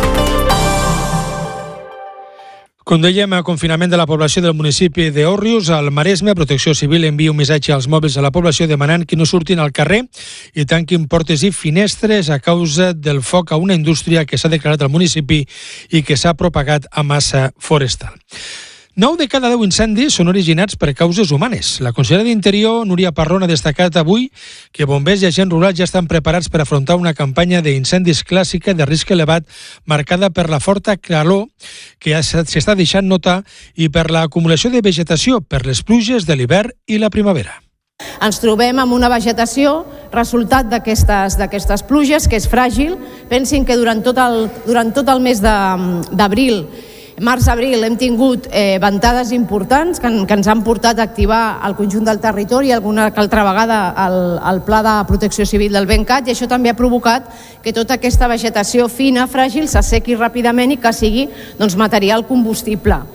Com dèiem, a confinament de la població del municipi d'Òrrius, al Maresme, Protecció Civil envia un missatge als mòbils a la població demanant que no surtin al carrer i tanquin portes i finestres a causa del foc a una indústria que s'ha declarat al municipi i que s'ha propagat a massa forestal. nou de cada deu incendis són originats per causes humanes. La consellera d'Interior, Núria Parrón, ha destacat avui que bombers i agents rurals ja estan preparats per afrontar una campanya d'incendis clàssica de risc elevat marcada per la forta calor que s'està deixant notar i per l'acumulació de vegetació per les pluges de l'hivern i la primavera. Ens trobem amb una vegetació resultat d'aquestes d'aquestes pluges que és fràgil. Pensin que durant tot el, durant tot el mes d'abril març-abril hem tingut eh, ventades importants que, que ens han portat a activar el conjunt del territori, alguna altra vegada el, el Pla de Protecció Civil del Bencat, i això també ha provocat que tota aquesta vegetació fina, fràgil, s'assequi ràpidament i que sigui doncs, material combustible.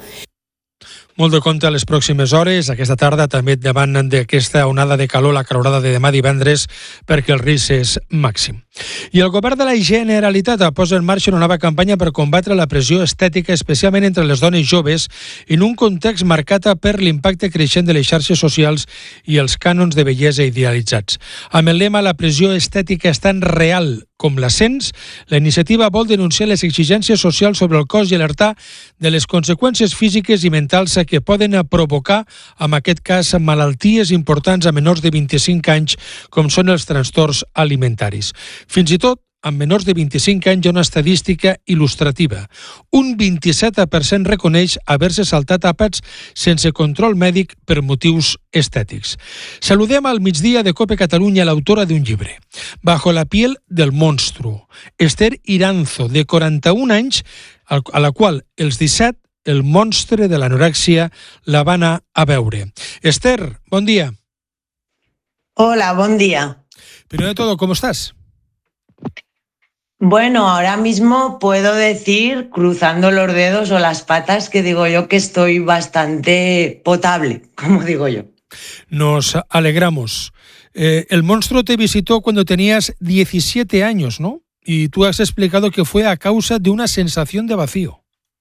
Molt de compte a les pròximes hores, aquesta tarda també davant d'aquesta onada de calor, la calorada de demà divendres, perquè el risc és màxim. I el govern de la Generalitat posa en marxa una nova campanya per combatre la pressió estètica, especialment entre les dones joves, en un context marcat per l'impacte creixent de les xarxes socials i els cànons de bellesa idealitzats. Amb el lema "La pressió estètica és tan real com l'ascens", la iniciativa vol denunciar les exigències socials sobre el cos i alertar de les conseqüències físiques i mentals que poden provocar, en aquest cas, malalties importants a menors de vint-i-cinc anys, com són els trastorns alimentaris. Fins i tot, amb menors de vint-i-cinc anys hi ha una estadística il·lustrativa. Un vint-i-set per cent reconeix haver-se saltat àpats sense control mèdic per motius estètics. Saludem al migdia de Cope Catalunya l'autora d'un llibre, Bajo la piel del monstruo, Esther Iranzo, de quaranta-un anys, a la qual els disset el monstre de l'anorèxia la va anar a veure. Esther, bon dia. Hola, buen día. Primero de todo, ¿cómo estás? Bueno, ahora mismo puedo decir, cruzando los dedos o las patas, que digo yo que estoy bastante potable, como digo yo. Nos alegramos. Eh, el monstruo te visitó cuando tenías diecisiete años, ¿no? Y tú has explicado que fue a causa de una sensación de vacío.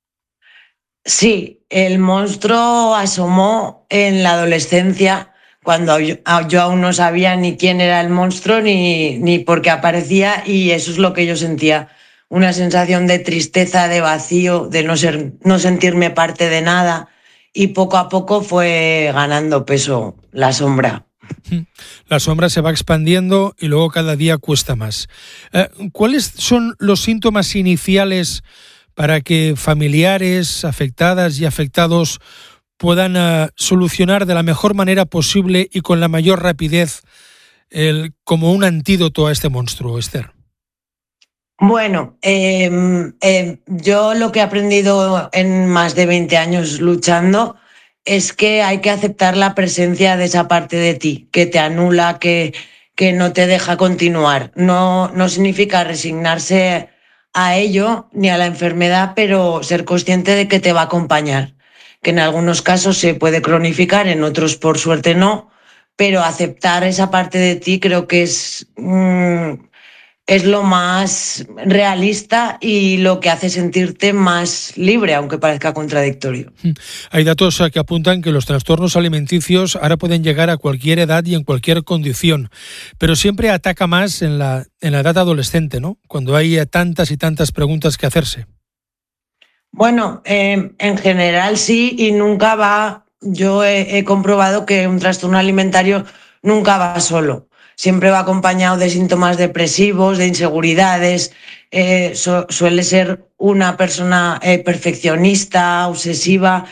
Sí, el monstruo asomó en la adolescencia, cuando yo, yo aún no sabía ni quién era el monstruo ni, ni por qué aparecía, y eso es lo que yo sentía, una sensación de tristeza, de vacío, de no, ser, no sentirme parte de nada, y poco a poco fue ganando peso la sombra. La sombra se va expandiendo y luego cada día cuesta más. Eh, ¿Cuáles son los síntomas iniciales para que familiares, afectadas y afectados puedan uh, solucionar de la mejor manera posible y con la mayor rapidez el, como un antídoto a este monstruo, Esther? Bueno, eh, eh, yo lo que he aprendido en más de veinte años luchando es que hay que aceptar la presencia de esa parte de ti, que te anula, que, que no te deja continuar. No, no significa resignarse a ello ni a la enfermedad, pero ser consciente de que te va a acompañar, que en algunos casos se puede cronificar, en otros por suerte no, pero aceptar esa parte de ti creo que es, mmm, es lo más realista y lo que hace sentirte más libre, aunque parezca contradictorio. Hay datos que apuntan que los trastornos alimenticios ahora pueden llegar a cualquier edad y en cualquier condición, pero siempre ataca más en la, en la edad adolescente, ¿no? Cuando hay tantas y tantas preguntas que hacerse. Bueno, eh, en general sí, y nunca va, yo he, he comprobado que un trastorno alimentario nunca va solo. Siempre va acompañado de síntomas depresivos, de inseguridades, eh, su, suele ser una persona eh, perfeccionista, obsesiva,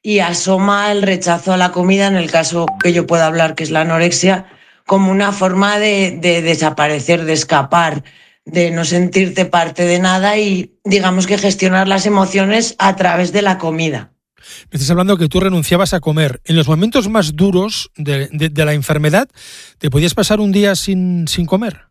y asoma el rechazo a la comida, en el caso que yo pueda hablar, que es la anorexia, como una forma de, de desaparecer, de escapar, de no sentirte parte de nada y, digamos, que gestionar las emociones a través de la comida. Me estás hablando que tú renunciabas a comer. En los momentos más duros de, de, de la enfermedad, ¿te podías pasar un día sin, sin comer?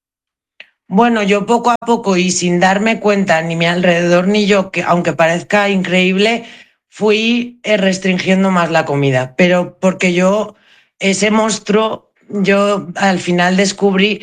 Bueno, yo poco a poco y sin darme cuenta, ni mi alrededor ni yo, que aunque parezca increíble, fui restringiendo más la comida. Pero porque yo, ese monstruo, yo al final descubrí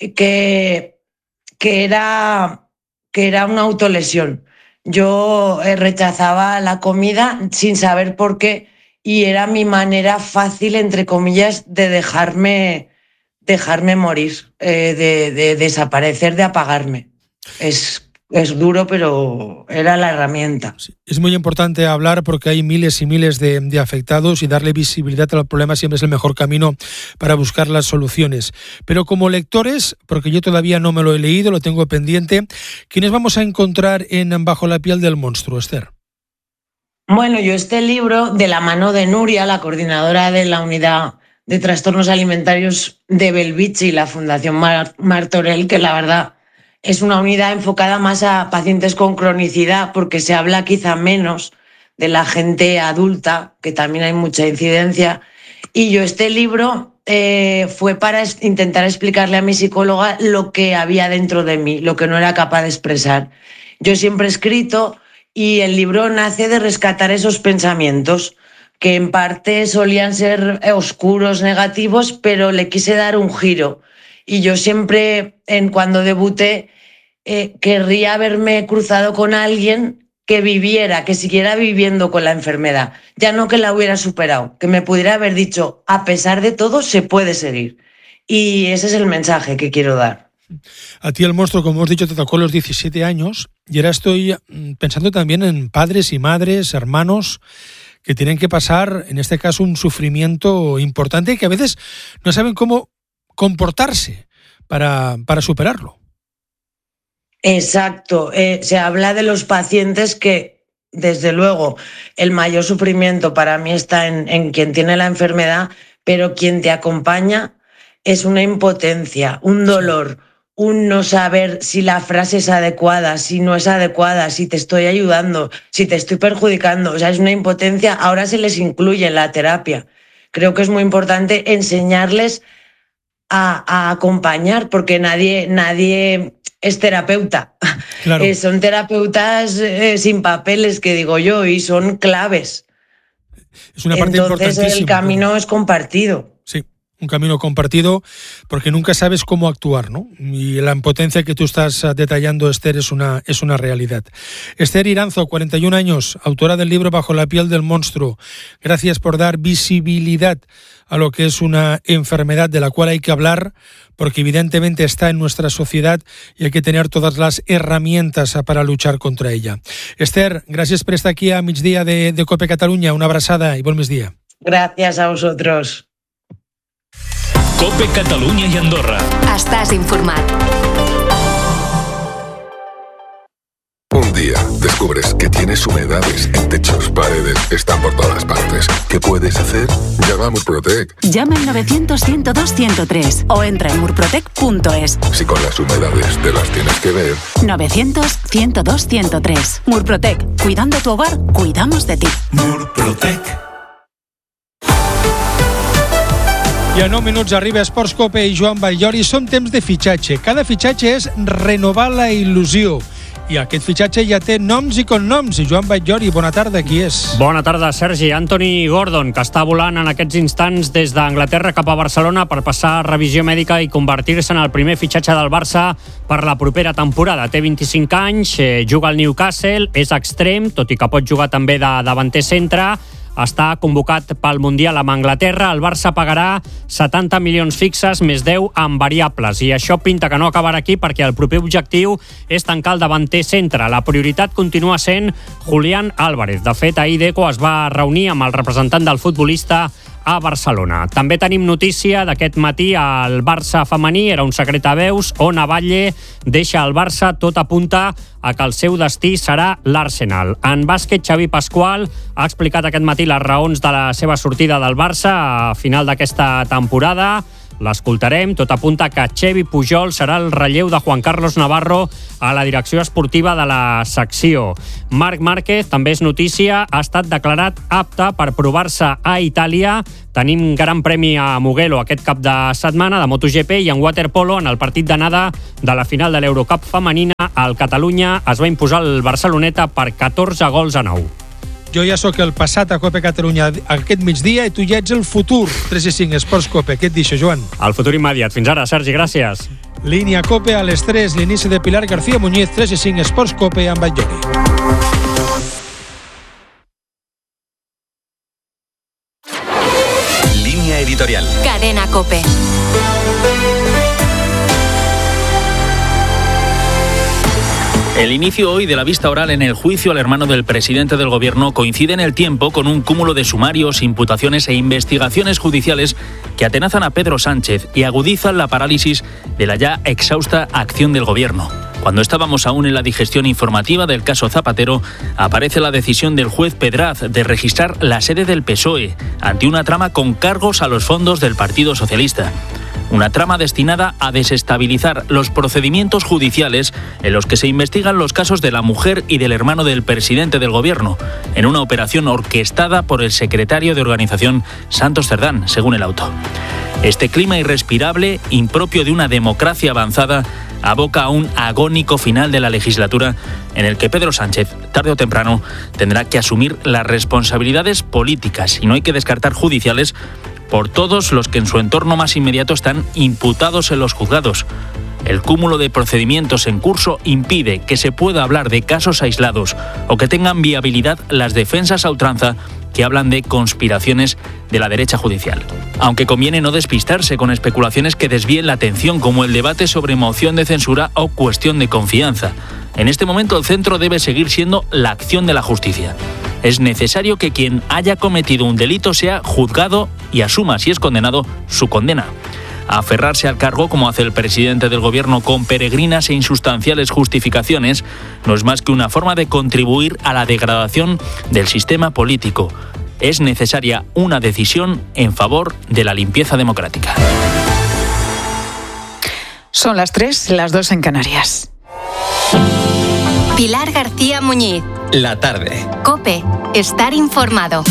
que, que, era, que era una autolesión. Yo rechazaba la comida sin saber por qué y era mi manera fácil, entre comillas, de dejarme, dejarme morir, eh, de, de desaparecer, de apagarme. Es, es duro, pero era la herramienta. Sí, es muy importante hablar porque hay miles y miles de, de afectados y darle visibilidad al problema siempre es el mejor camino para buscar las soluciones. Pero como lectores, porque yo todavía no me lo he leído, lo tengo pendiente, ¿quiénes vamos a encontrar en Bajo la piel del monstruo, Esther? Bueno, yo este libro, de la mano de Nuria, la coordinadora de la unidad de trastornos alimentarios de Belvitge y la Fundación Mar- Martorell, que la verdad es una unidad enfocada más a pacientes con cronicidad, porque se habla quizá menos de la gente adulta, que también hay mucha incidencia. Y yo este libro eh, fue para es- intentar explicarle a mi psicóloga lo que había dentro de mí, lo que no era capaz de expresar. Yo siempre he escrito y el libro nace de rescatar esos pensamientos, que en parte solían ser oscuros, negativos, pero le quise dar un giro. Y yo siempre, en cuando debuté, eh, querría haberme cruzado con alguien que viviera, que siguiera viviendo con la enfermedad. Ya no que la hubiera superado, que me pudiera haber dicho, a pesar de todo, se puede seguir. Y ese es el mensaje que quiero dar. A ti el monstruo, como hemos dicho, te tocó a los diecisiete años y ahora estoy pensando también en padres y madres, hermanos, que tienen que pasar, en este caso, un sufrimiento importante y que a veces no saben cómo comportarse para, para superarlo. Exacto. Eh, se habla de los pacientes que, desde luego, el mayor sufrimiento para mí está en, en quien tiene la enfermedad, pero quien te acompaña es una impotencia, un dolor, un no saber si la frase es adecuada, si no es adecuada, si te estoy ayudando, si te estoy perjudicando. O sea, es una impotencia. Ahora se les incluye en la terapia. Creo que es muy importante enseñarles a, a acompañar, porque nadie, nadie es terapeuta. Claro. Eh, son terapeutas eh, sin papeles, que digo yo, y son claves. Es una parte Entonces importantísima. El camino claro. es compartido. Sí. Un camino compartido porque nunca sabes cómo actuar, ¿no? Y la impotencia que tú estás detallando, Esther, es una, es una realidad. Esther Iranzo, cuarenta y un años, autora del libro Bajo la piel del monstruo. Gracias por dar visibilidad a lo que es una enfermedad de la cual hay que hablar, porque evidentemente está en nuestra sociedad y hay que tener todas las herramientas para luchar contra ella. Esther, gràcies per estar aquí a migdia de, de COPE Catalunya. Una abraçada i bon migdia. Gracias a vosotros. COPE Catalunya y Andorra. Estás informat. Un día descubres que tienes humedades en techos, paredes, están por todas partes. ¿Qué puedes hacer? Llama a Murprotec. Llama al novecientos, ciento dos, ciento tres o entra en murprotec punto es. Si con las humedades te las tienes que ver. novecientos, ciento dos, ciento tres. Murprotec. Cuidando tu hogar, cuidamos de ti. Murprotec. I a nou minuts arriba Esports Cope i Joan Batllori. Són temps de fitxatge. Cada fitxatge és renovar la il·lusió. I aquest fitxatge ja té noms i cognoms. I Joan Batllori, bona tarda, qui és? Bona tarda, Sergi. Anthony Gordon, que està volant en aquests instants des d'Anglaterra cap a Barcelona per passar revisió mèdica i convertir-se en el primer fitxatge del Barça per la propera temporada. Té vint-i-cinc anys, eh, juga al Newcastle, és extrem, tot i que pot jugar també de davanter centre. Està convocat pel Mundial amb Anglaterra. El Barça pagarà setanta milions fixes més deu en variables. I això pinta que no acabarà aquí perquè el proper objectiu és tancar el davanter centre. La prioritat continua sent Julián Álvarez. De fet, ahir Deco es va reunir amb el representant del futbolista a Barcelona. També tenim notícia d'aquest matí al Barça femení, era un secret a veus, Ona Batlle deixa el Barça, tot apunta a que el seu destí serà l'Arsenal. En bàsquet, Xavi Pascual ha explicat aquest matí les raons de la seva sortida del Barça a final d'aquesta temporada. L'escoltarem. Tot apunta que Xevi Pujol serà el relleu de Juan Carlos Navarro a la direcció esportiva de la secció. Marc Márquez, també és notícia, ha estat declarat apte per provar-se a Itàlia. Tenim gran premi a Mugello aquest cap de setmana de MotoGP i en waterpolo, en el partit d'anada de la final de l'Eurocup femenina, el Catalunya es va imposar el Barceloneta per catorze gols a nou. Jo ja sóc el passat a Cope Catalunya aquest migdia i tu ja ets el futur. tres i cinc Esports Cope. Què et deixo, Joan? El futur immediat. Fins ara, Sergi, gràcies. Línia Cope a les tres, l'inici de Pilar García Muñiz, tres i cinc Esports Cope amb Batllori. Línea editorial. Cadena Cope. El inicio hoy de la vista oral en el juicio al hermano del presidente del gobierno coincide en el tiempo con un cúmulo de sumarios, imputaciones e investigaciones judiciales que atenazan a Pedro Sánchez y agudizan la parálisis de la ya exhausta acción del gobierno. Cuando estábamos aún en la digestión informativa del caso Zapatero, aparece la decisión del juez Pedraz de registrar la sede del P S O E ante una trama con cargos a los fondos del Partido Socialista. Una trama destinada a desestabilizar los procedimientos judiciales en los que se investigan los casos de la mujer y del hermano del presidente del gobierno, en una operación orquestada por el secretario de organización Santos Cerdán, según el auto. Este clima irrespirable, impropio de una democracia avanzada, aboca a un agónico final de la legislatura en el que Pedro Sánchez, tarde o temprano, tendrá que asumir las responsabilidades políticas, y no hay que descartar judiciales, por todos los que en su entorno más inmediato están imputados en los juzgados. El cúmulo de procedimientos en curso impide que se pueda hablar de casos aislados o que tengan viabilidad las defensas a ultranza que hablan de conspiraciones de la derecha judicial. Aunque conviene no despistarse con especulaciones que desvíen la atención, como el debate sobre moción de censura o cuestión de confianza. En este momento el centro debe seguir siendo la acción de la justicia. Es necesario que quien haya cometido un delito sea juzgado y asuma, si es condenado, su condena. Aferrarse al cargo, como hace el presidente del gobierno con peregrinas e insustanciales justificaciones, no es más que una forma de contribuir a la degradación del sistema político. Es necesaria una decisión en favor de la limpieza democrática. Son las tres, las dos en Canarias. Pilar García Muñiz. La tarde. Cope, estar informado.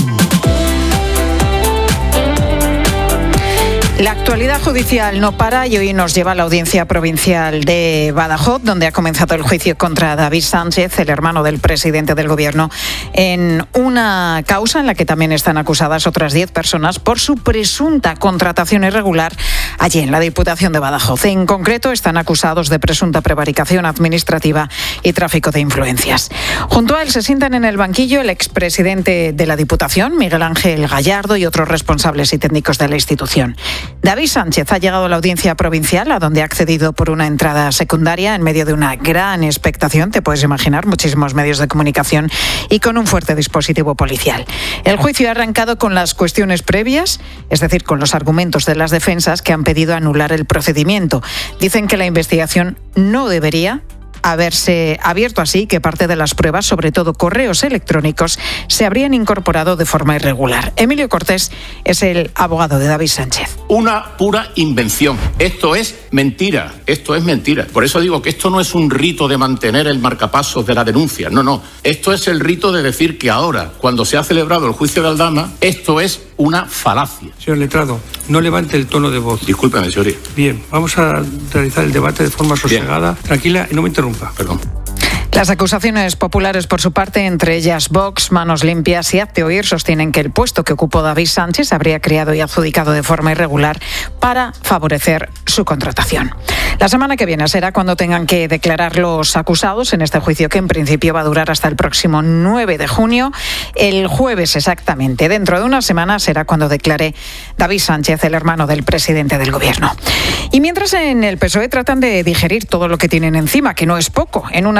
La actualidad judicial no para y hoy nos lleva a la Audiencia Provincial de Badajoz, donde ha comenzado el juicio contra David Sánchez, el hermano del presidente del gobierno, en una causa en la que también están acusadas otras diez personas por su presunta contratación irregular allí en la Diputación de Badajoz. En concreto, están acusados de presunta prevaricación administrativa y tráfico de influencias. Junto a él se sientan en el banquillo el expresidente de la Diputación, Miguel Ángel Gallardo, y otros responsables y técnicos de la institución. David Sánchez ha llegado a la Audiencia Provincial, a donde ha accedido por una entrada secundaria en medio de una gran expectación, te puedes imaginar, muchísimos medios de comunicación y con un fuerte dispositivo policial. El juicio ha arrancado con las cuestiones previas, es decir, con los argumentos de las defensas que han pedido anular el procedimiento. Dicen que la investigación no debería haberse abierto así, que parte de las pruebas, sobre todo correos electrónicos, se habrían incorporado de forma irregular. Emilio Cortés es el abogado de David Sánchez. Una pura invención. Esto es mentira. Esto es mentira. Por eso digo que esto no es un rito de mantener el marcapasos de la denuncia. No, no. Esto es el rito de decir que ahora, cuando se ha celebrado el juicio de Aldama, esto es una falacia. Señor letrado, no levante el tono de voz. Discúlpeme, señoría. Bien, vamos a realizar el debate de forma sosegada, Bien. tranquila y no me interrumpa. Perdón. Las acusaciones populares, por su parte, entre ellas Vox, Manos Limpias y Hazte Oír, sostienen que el puesto que ocupó David Sánchez habría creado y adjudicado de forma irregular para favorecer su contratación. La semana que viene será cuando tengan que declarar los acusados en este juicio, que en principio va a durar hasta el próximo nueve de junio. El jueves exactamente, dentro de una semana, será cuando declare David Sánchez, el hermano del presidente del gobierno. Y mientras en el P S O E tratan de digerir todo lo que tienen encima, que no es poco. En una semana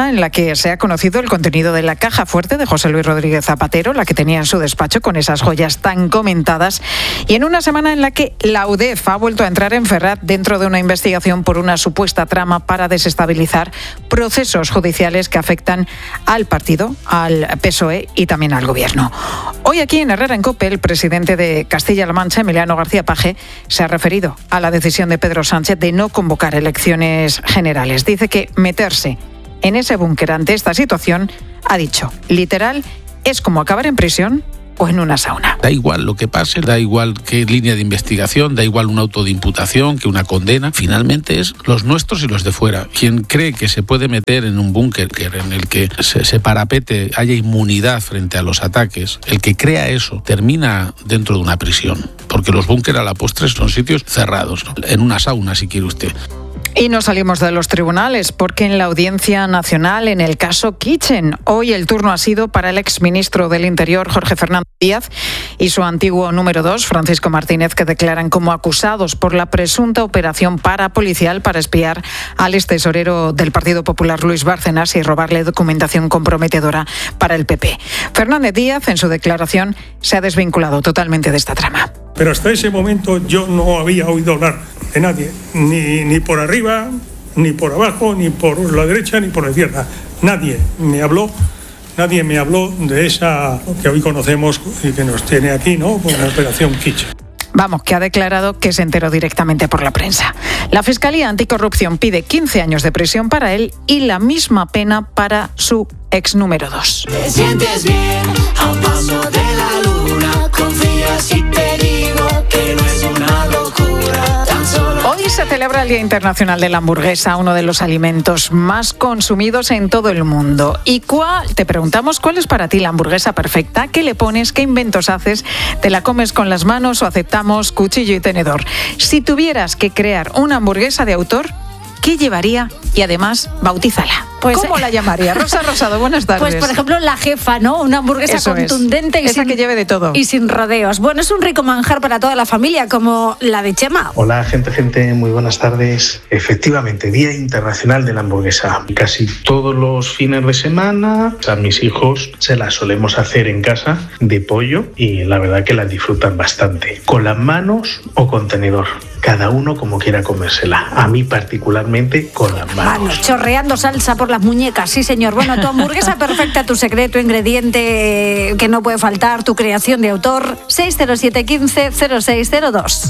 semana en la que se ha conocido el contenido de la caja fuerte de José Luis Rodríguez Zapatero, la que tenía en su despacho con esas joyas tan comentadas, y en una semana en la que la U D E F ha vuelto a entrar en Ferrat dentro de una investigación por una supuesta trama para desestabilizar procesos judiciales que afectan al partido, al P S O E y también al gobierno. Hoy aquí en Herrera en COPE, el presidente de Castilla-La Mancha, Emiliano García Paje, se ha referido a la decisión de Pedro Sánchez de no convocar elecciones generales. Dice que meterse en ese búnker ante esta situación, ha dicho, literal, es como acabar en prisión o en una sauna. Da igual lo que pase, da igual qué línea de investigación, da igual un auto de imputación que una condena. Finalmente es los nuestros y los de fuera. Quien cree que se puede meter en un búnker en el que se, se parapete, haya inmunidad frente a los ataques, el que crea eso termina dentro de una prisión. Porque los búnker a la postre son sitios cerrados, ¿no? En una sauna, si quiere usted. Y no salimos de los tribunales, porque en la Audiencia Nacional, en el caso Kitchen, hoy el turno ha sido para el exministro del Interior, Jorge Fernández Díaz, y su antiguo número dos, Francisco Martínez, que declaran como acusados por la presunta operación parapolicial para espiar al extesorero del Partido Popular, Luis Bárcenas, y robarle documentación comprometedora para el P P. Fernández Díaz, en su declaración, se ha desvinculado totalmente de esta trama. Pero hasta ese momento yo no había oído hablar de nadie, ni, ni por arriba, ni por abajo, ni por la derecha, ni por la izquierda. Nadie me habló, nadie me habló de esa que hoy conocemos y que nos tiene aquí, ¿no? Como la operación Kitchen. Vamos, que ha declarado que se enteró directamente por la prensa. La Fiscalía Anticorrupción pide quince años de prisión para él y la misma pena para su ex número dos. Te sientes bien a un paso de la luna, confías y te digo que no es una locura. Tan solo... Hoy se celebra el Día Internacional de la Hamburguesa, uno de los alimentos más consumidos en todo el mundo. ¿Y cuál? Te preguntamos cuál es para ti la hamburguesa perfecta, qué le pones, qué inventos haces, te la comes con las manos o aceptamos cuchillo y tenedor. Si tuvieras que crear una hamburguesa de autor, ¿qué llevaría? Y además, bautízala. Pues, ¿cómo la llamaría? Rosa Rosado, buenas tardes. Pues, por ejemplo, la jefa, ¿no? Una hamburguesa Eso contundente. Es. Y Esa sin, que lleve de todo. Y sin rodeos. Bueno, es un rico manjar para toda la familia, como la de Chema. Hola, gente, gente, muy buenas tardes. Efectivamente, Día Internacional de la Hamburguesa. Casi todos los fines de semana, a mis hijos se las solemos hacer en casa de pollo y la verdad que las disfrutan bastante. Con las manos o con tenedor. Cada uno como quiera comérsela. A mí particularmente con las manos. Manos, chorreando salsa por las muñecas, sí señor. Bueno, tu hamburguesa perfecta, tu secreto, ingrediente que no puede faltar, tu creación de autor. seis cero siete uno cinco cero seis cero dos.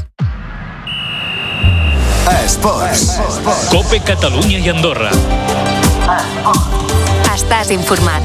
Esports. COPE Catalunya i Andorra. Estàs informat.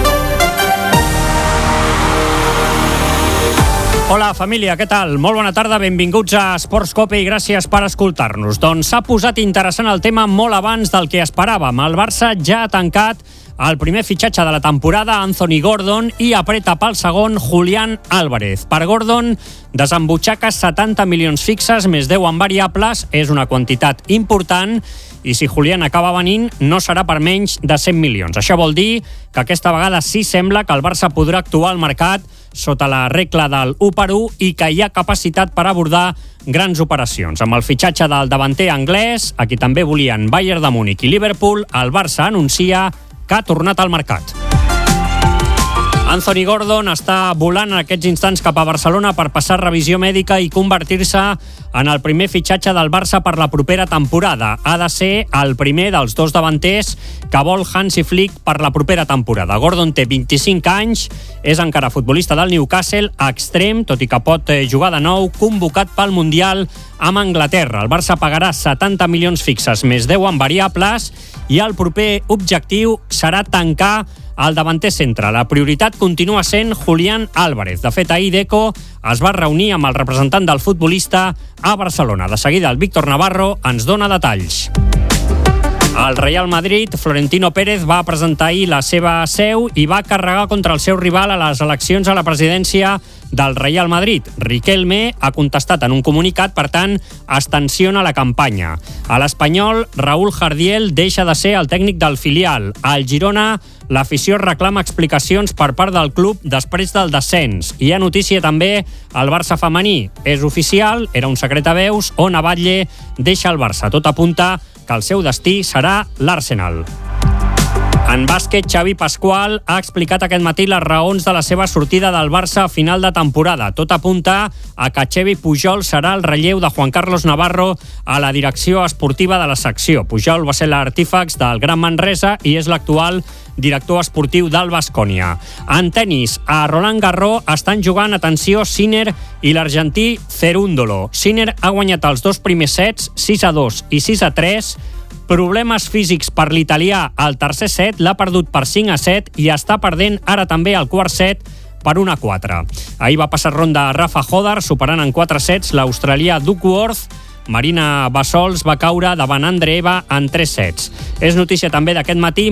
Hola, família, què tal? Molt bona tarda, benvinguts a Esports COPE i gràcies per escoltar-nos. Doncs s'ha posat interessant el tema molt abans del que esperàvem. El Barça ja ha tancat el primer fitxatge de la temporada, Anthony Gordon, i apreta pel segon, Julián Álvarez. Per Gordon, desembutxaca setanta milions fixes més deu en variables, és una quantitat important, i si Julián acaba venint no serà per menys de cent milions. Això vol dir que aquesta vegada sí sembla que el Barça podrà actuar al mercat sota la regla del u per u i que hi ha capacitat per abordar grans operacions. Amb el fitxatge del davanter anglès, a qui també volien Bayern de Múnich i Liverpool, el Barça anuncia que ha tornat al mercat. Anthony Gordon està volant en aquests instants cap a Barcelona per passar revisió mèdica i convertir-se en el primer fitxatge del Barça per la propera temporada. Ha de ser el primer dels dos davanters que vol Hansi Flick per la propera temporada. Gordon té vint-i-cinc anys, és encara futbolista del Newcastle, extrem, tot i que pot jugar de nou, convocat pel Mundial amb Anglaterra. El Barça pagarà setanta milions fixes més deu en variables i el proper objectiu serà tancar el davanter centre. La prioritat continua sent Julián Álvarez. De fet, ahir Deco es va reunir amb el representant del futbolista a Barcelona. De seguida, el Víctor Navarro ens dona detalls. El Real Madrid, Florentino Pérez, va presentar ahir la seva seu i va carregar contra el seu rival a les eleccions a la presidència del Real Madrid. Riquelme ha contestat en un comunicat, per tant, es tensiona la campanya. A l'Espanyol, Raúl Jardiel deixa de ser el tècnic del filial. Al Girona, l'afició reclama explicacions per part del club després del descens. Hi ha notícia també al Barça femení. És oficial, era un secret a veus, on Batlle deixa el Barça. Tot apunta que el seu destí serà l'Arsenal. En bàsquet, Xavi Pasqual ha explicat aquest matí les raons de la seva sortida del Barça a final de temporada. Tot apunta a que Xavi Pujol serà el relleu de Juan Carlos Navarro a la direcció esportiva de la secció. Pujol va ser l'artífex del Gran Manresa i és l'actual director esportiu del Baskonia. En tenis, a Roland Garros estan jugant, atenció, Sinner i l'argentí Cerúndolo. Sinner ha guanyat els dos primers sets, sis a dos i sis a tres. Problemes físics per l'italià al tercer set, l'ha perdut per cinc a set i està perdent ara també el quart set per un a quatre. Ahir va passar ronda Rafa Hodar, superant en quatre sets l'australià Duckworth. Marina Bassols va caure davant Andreeva en tres sets. És notícia també d'aquest matí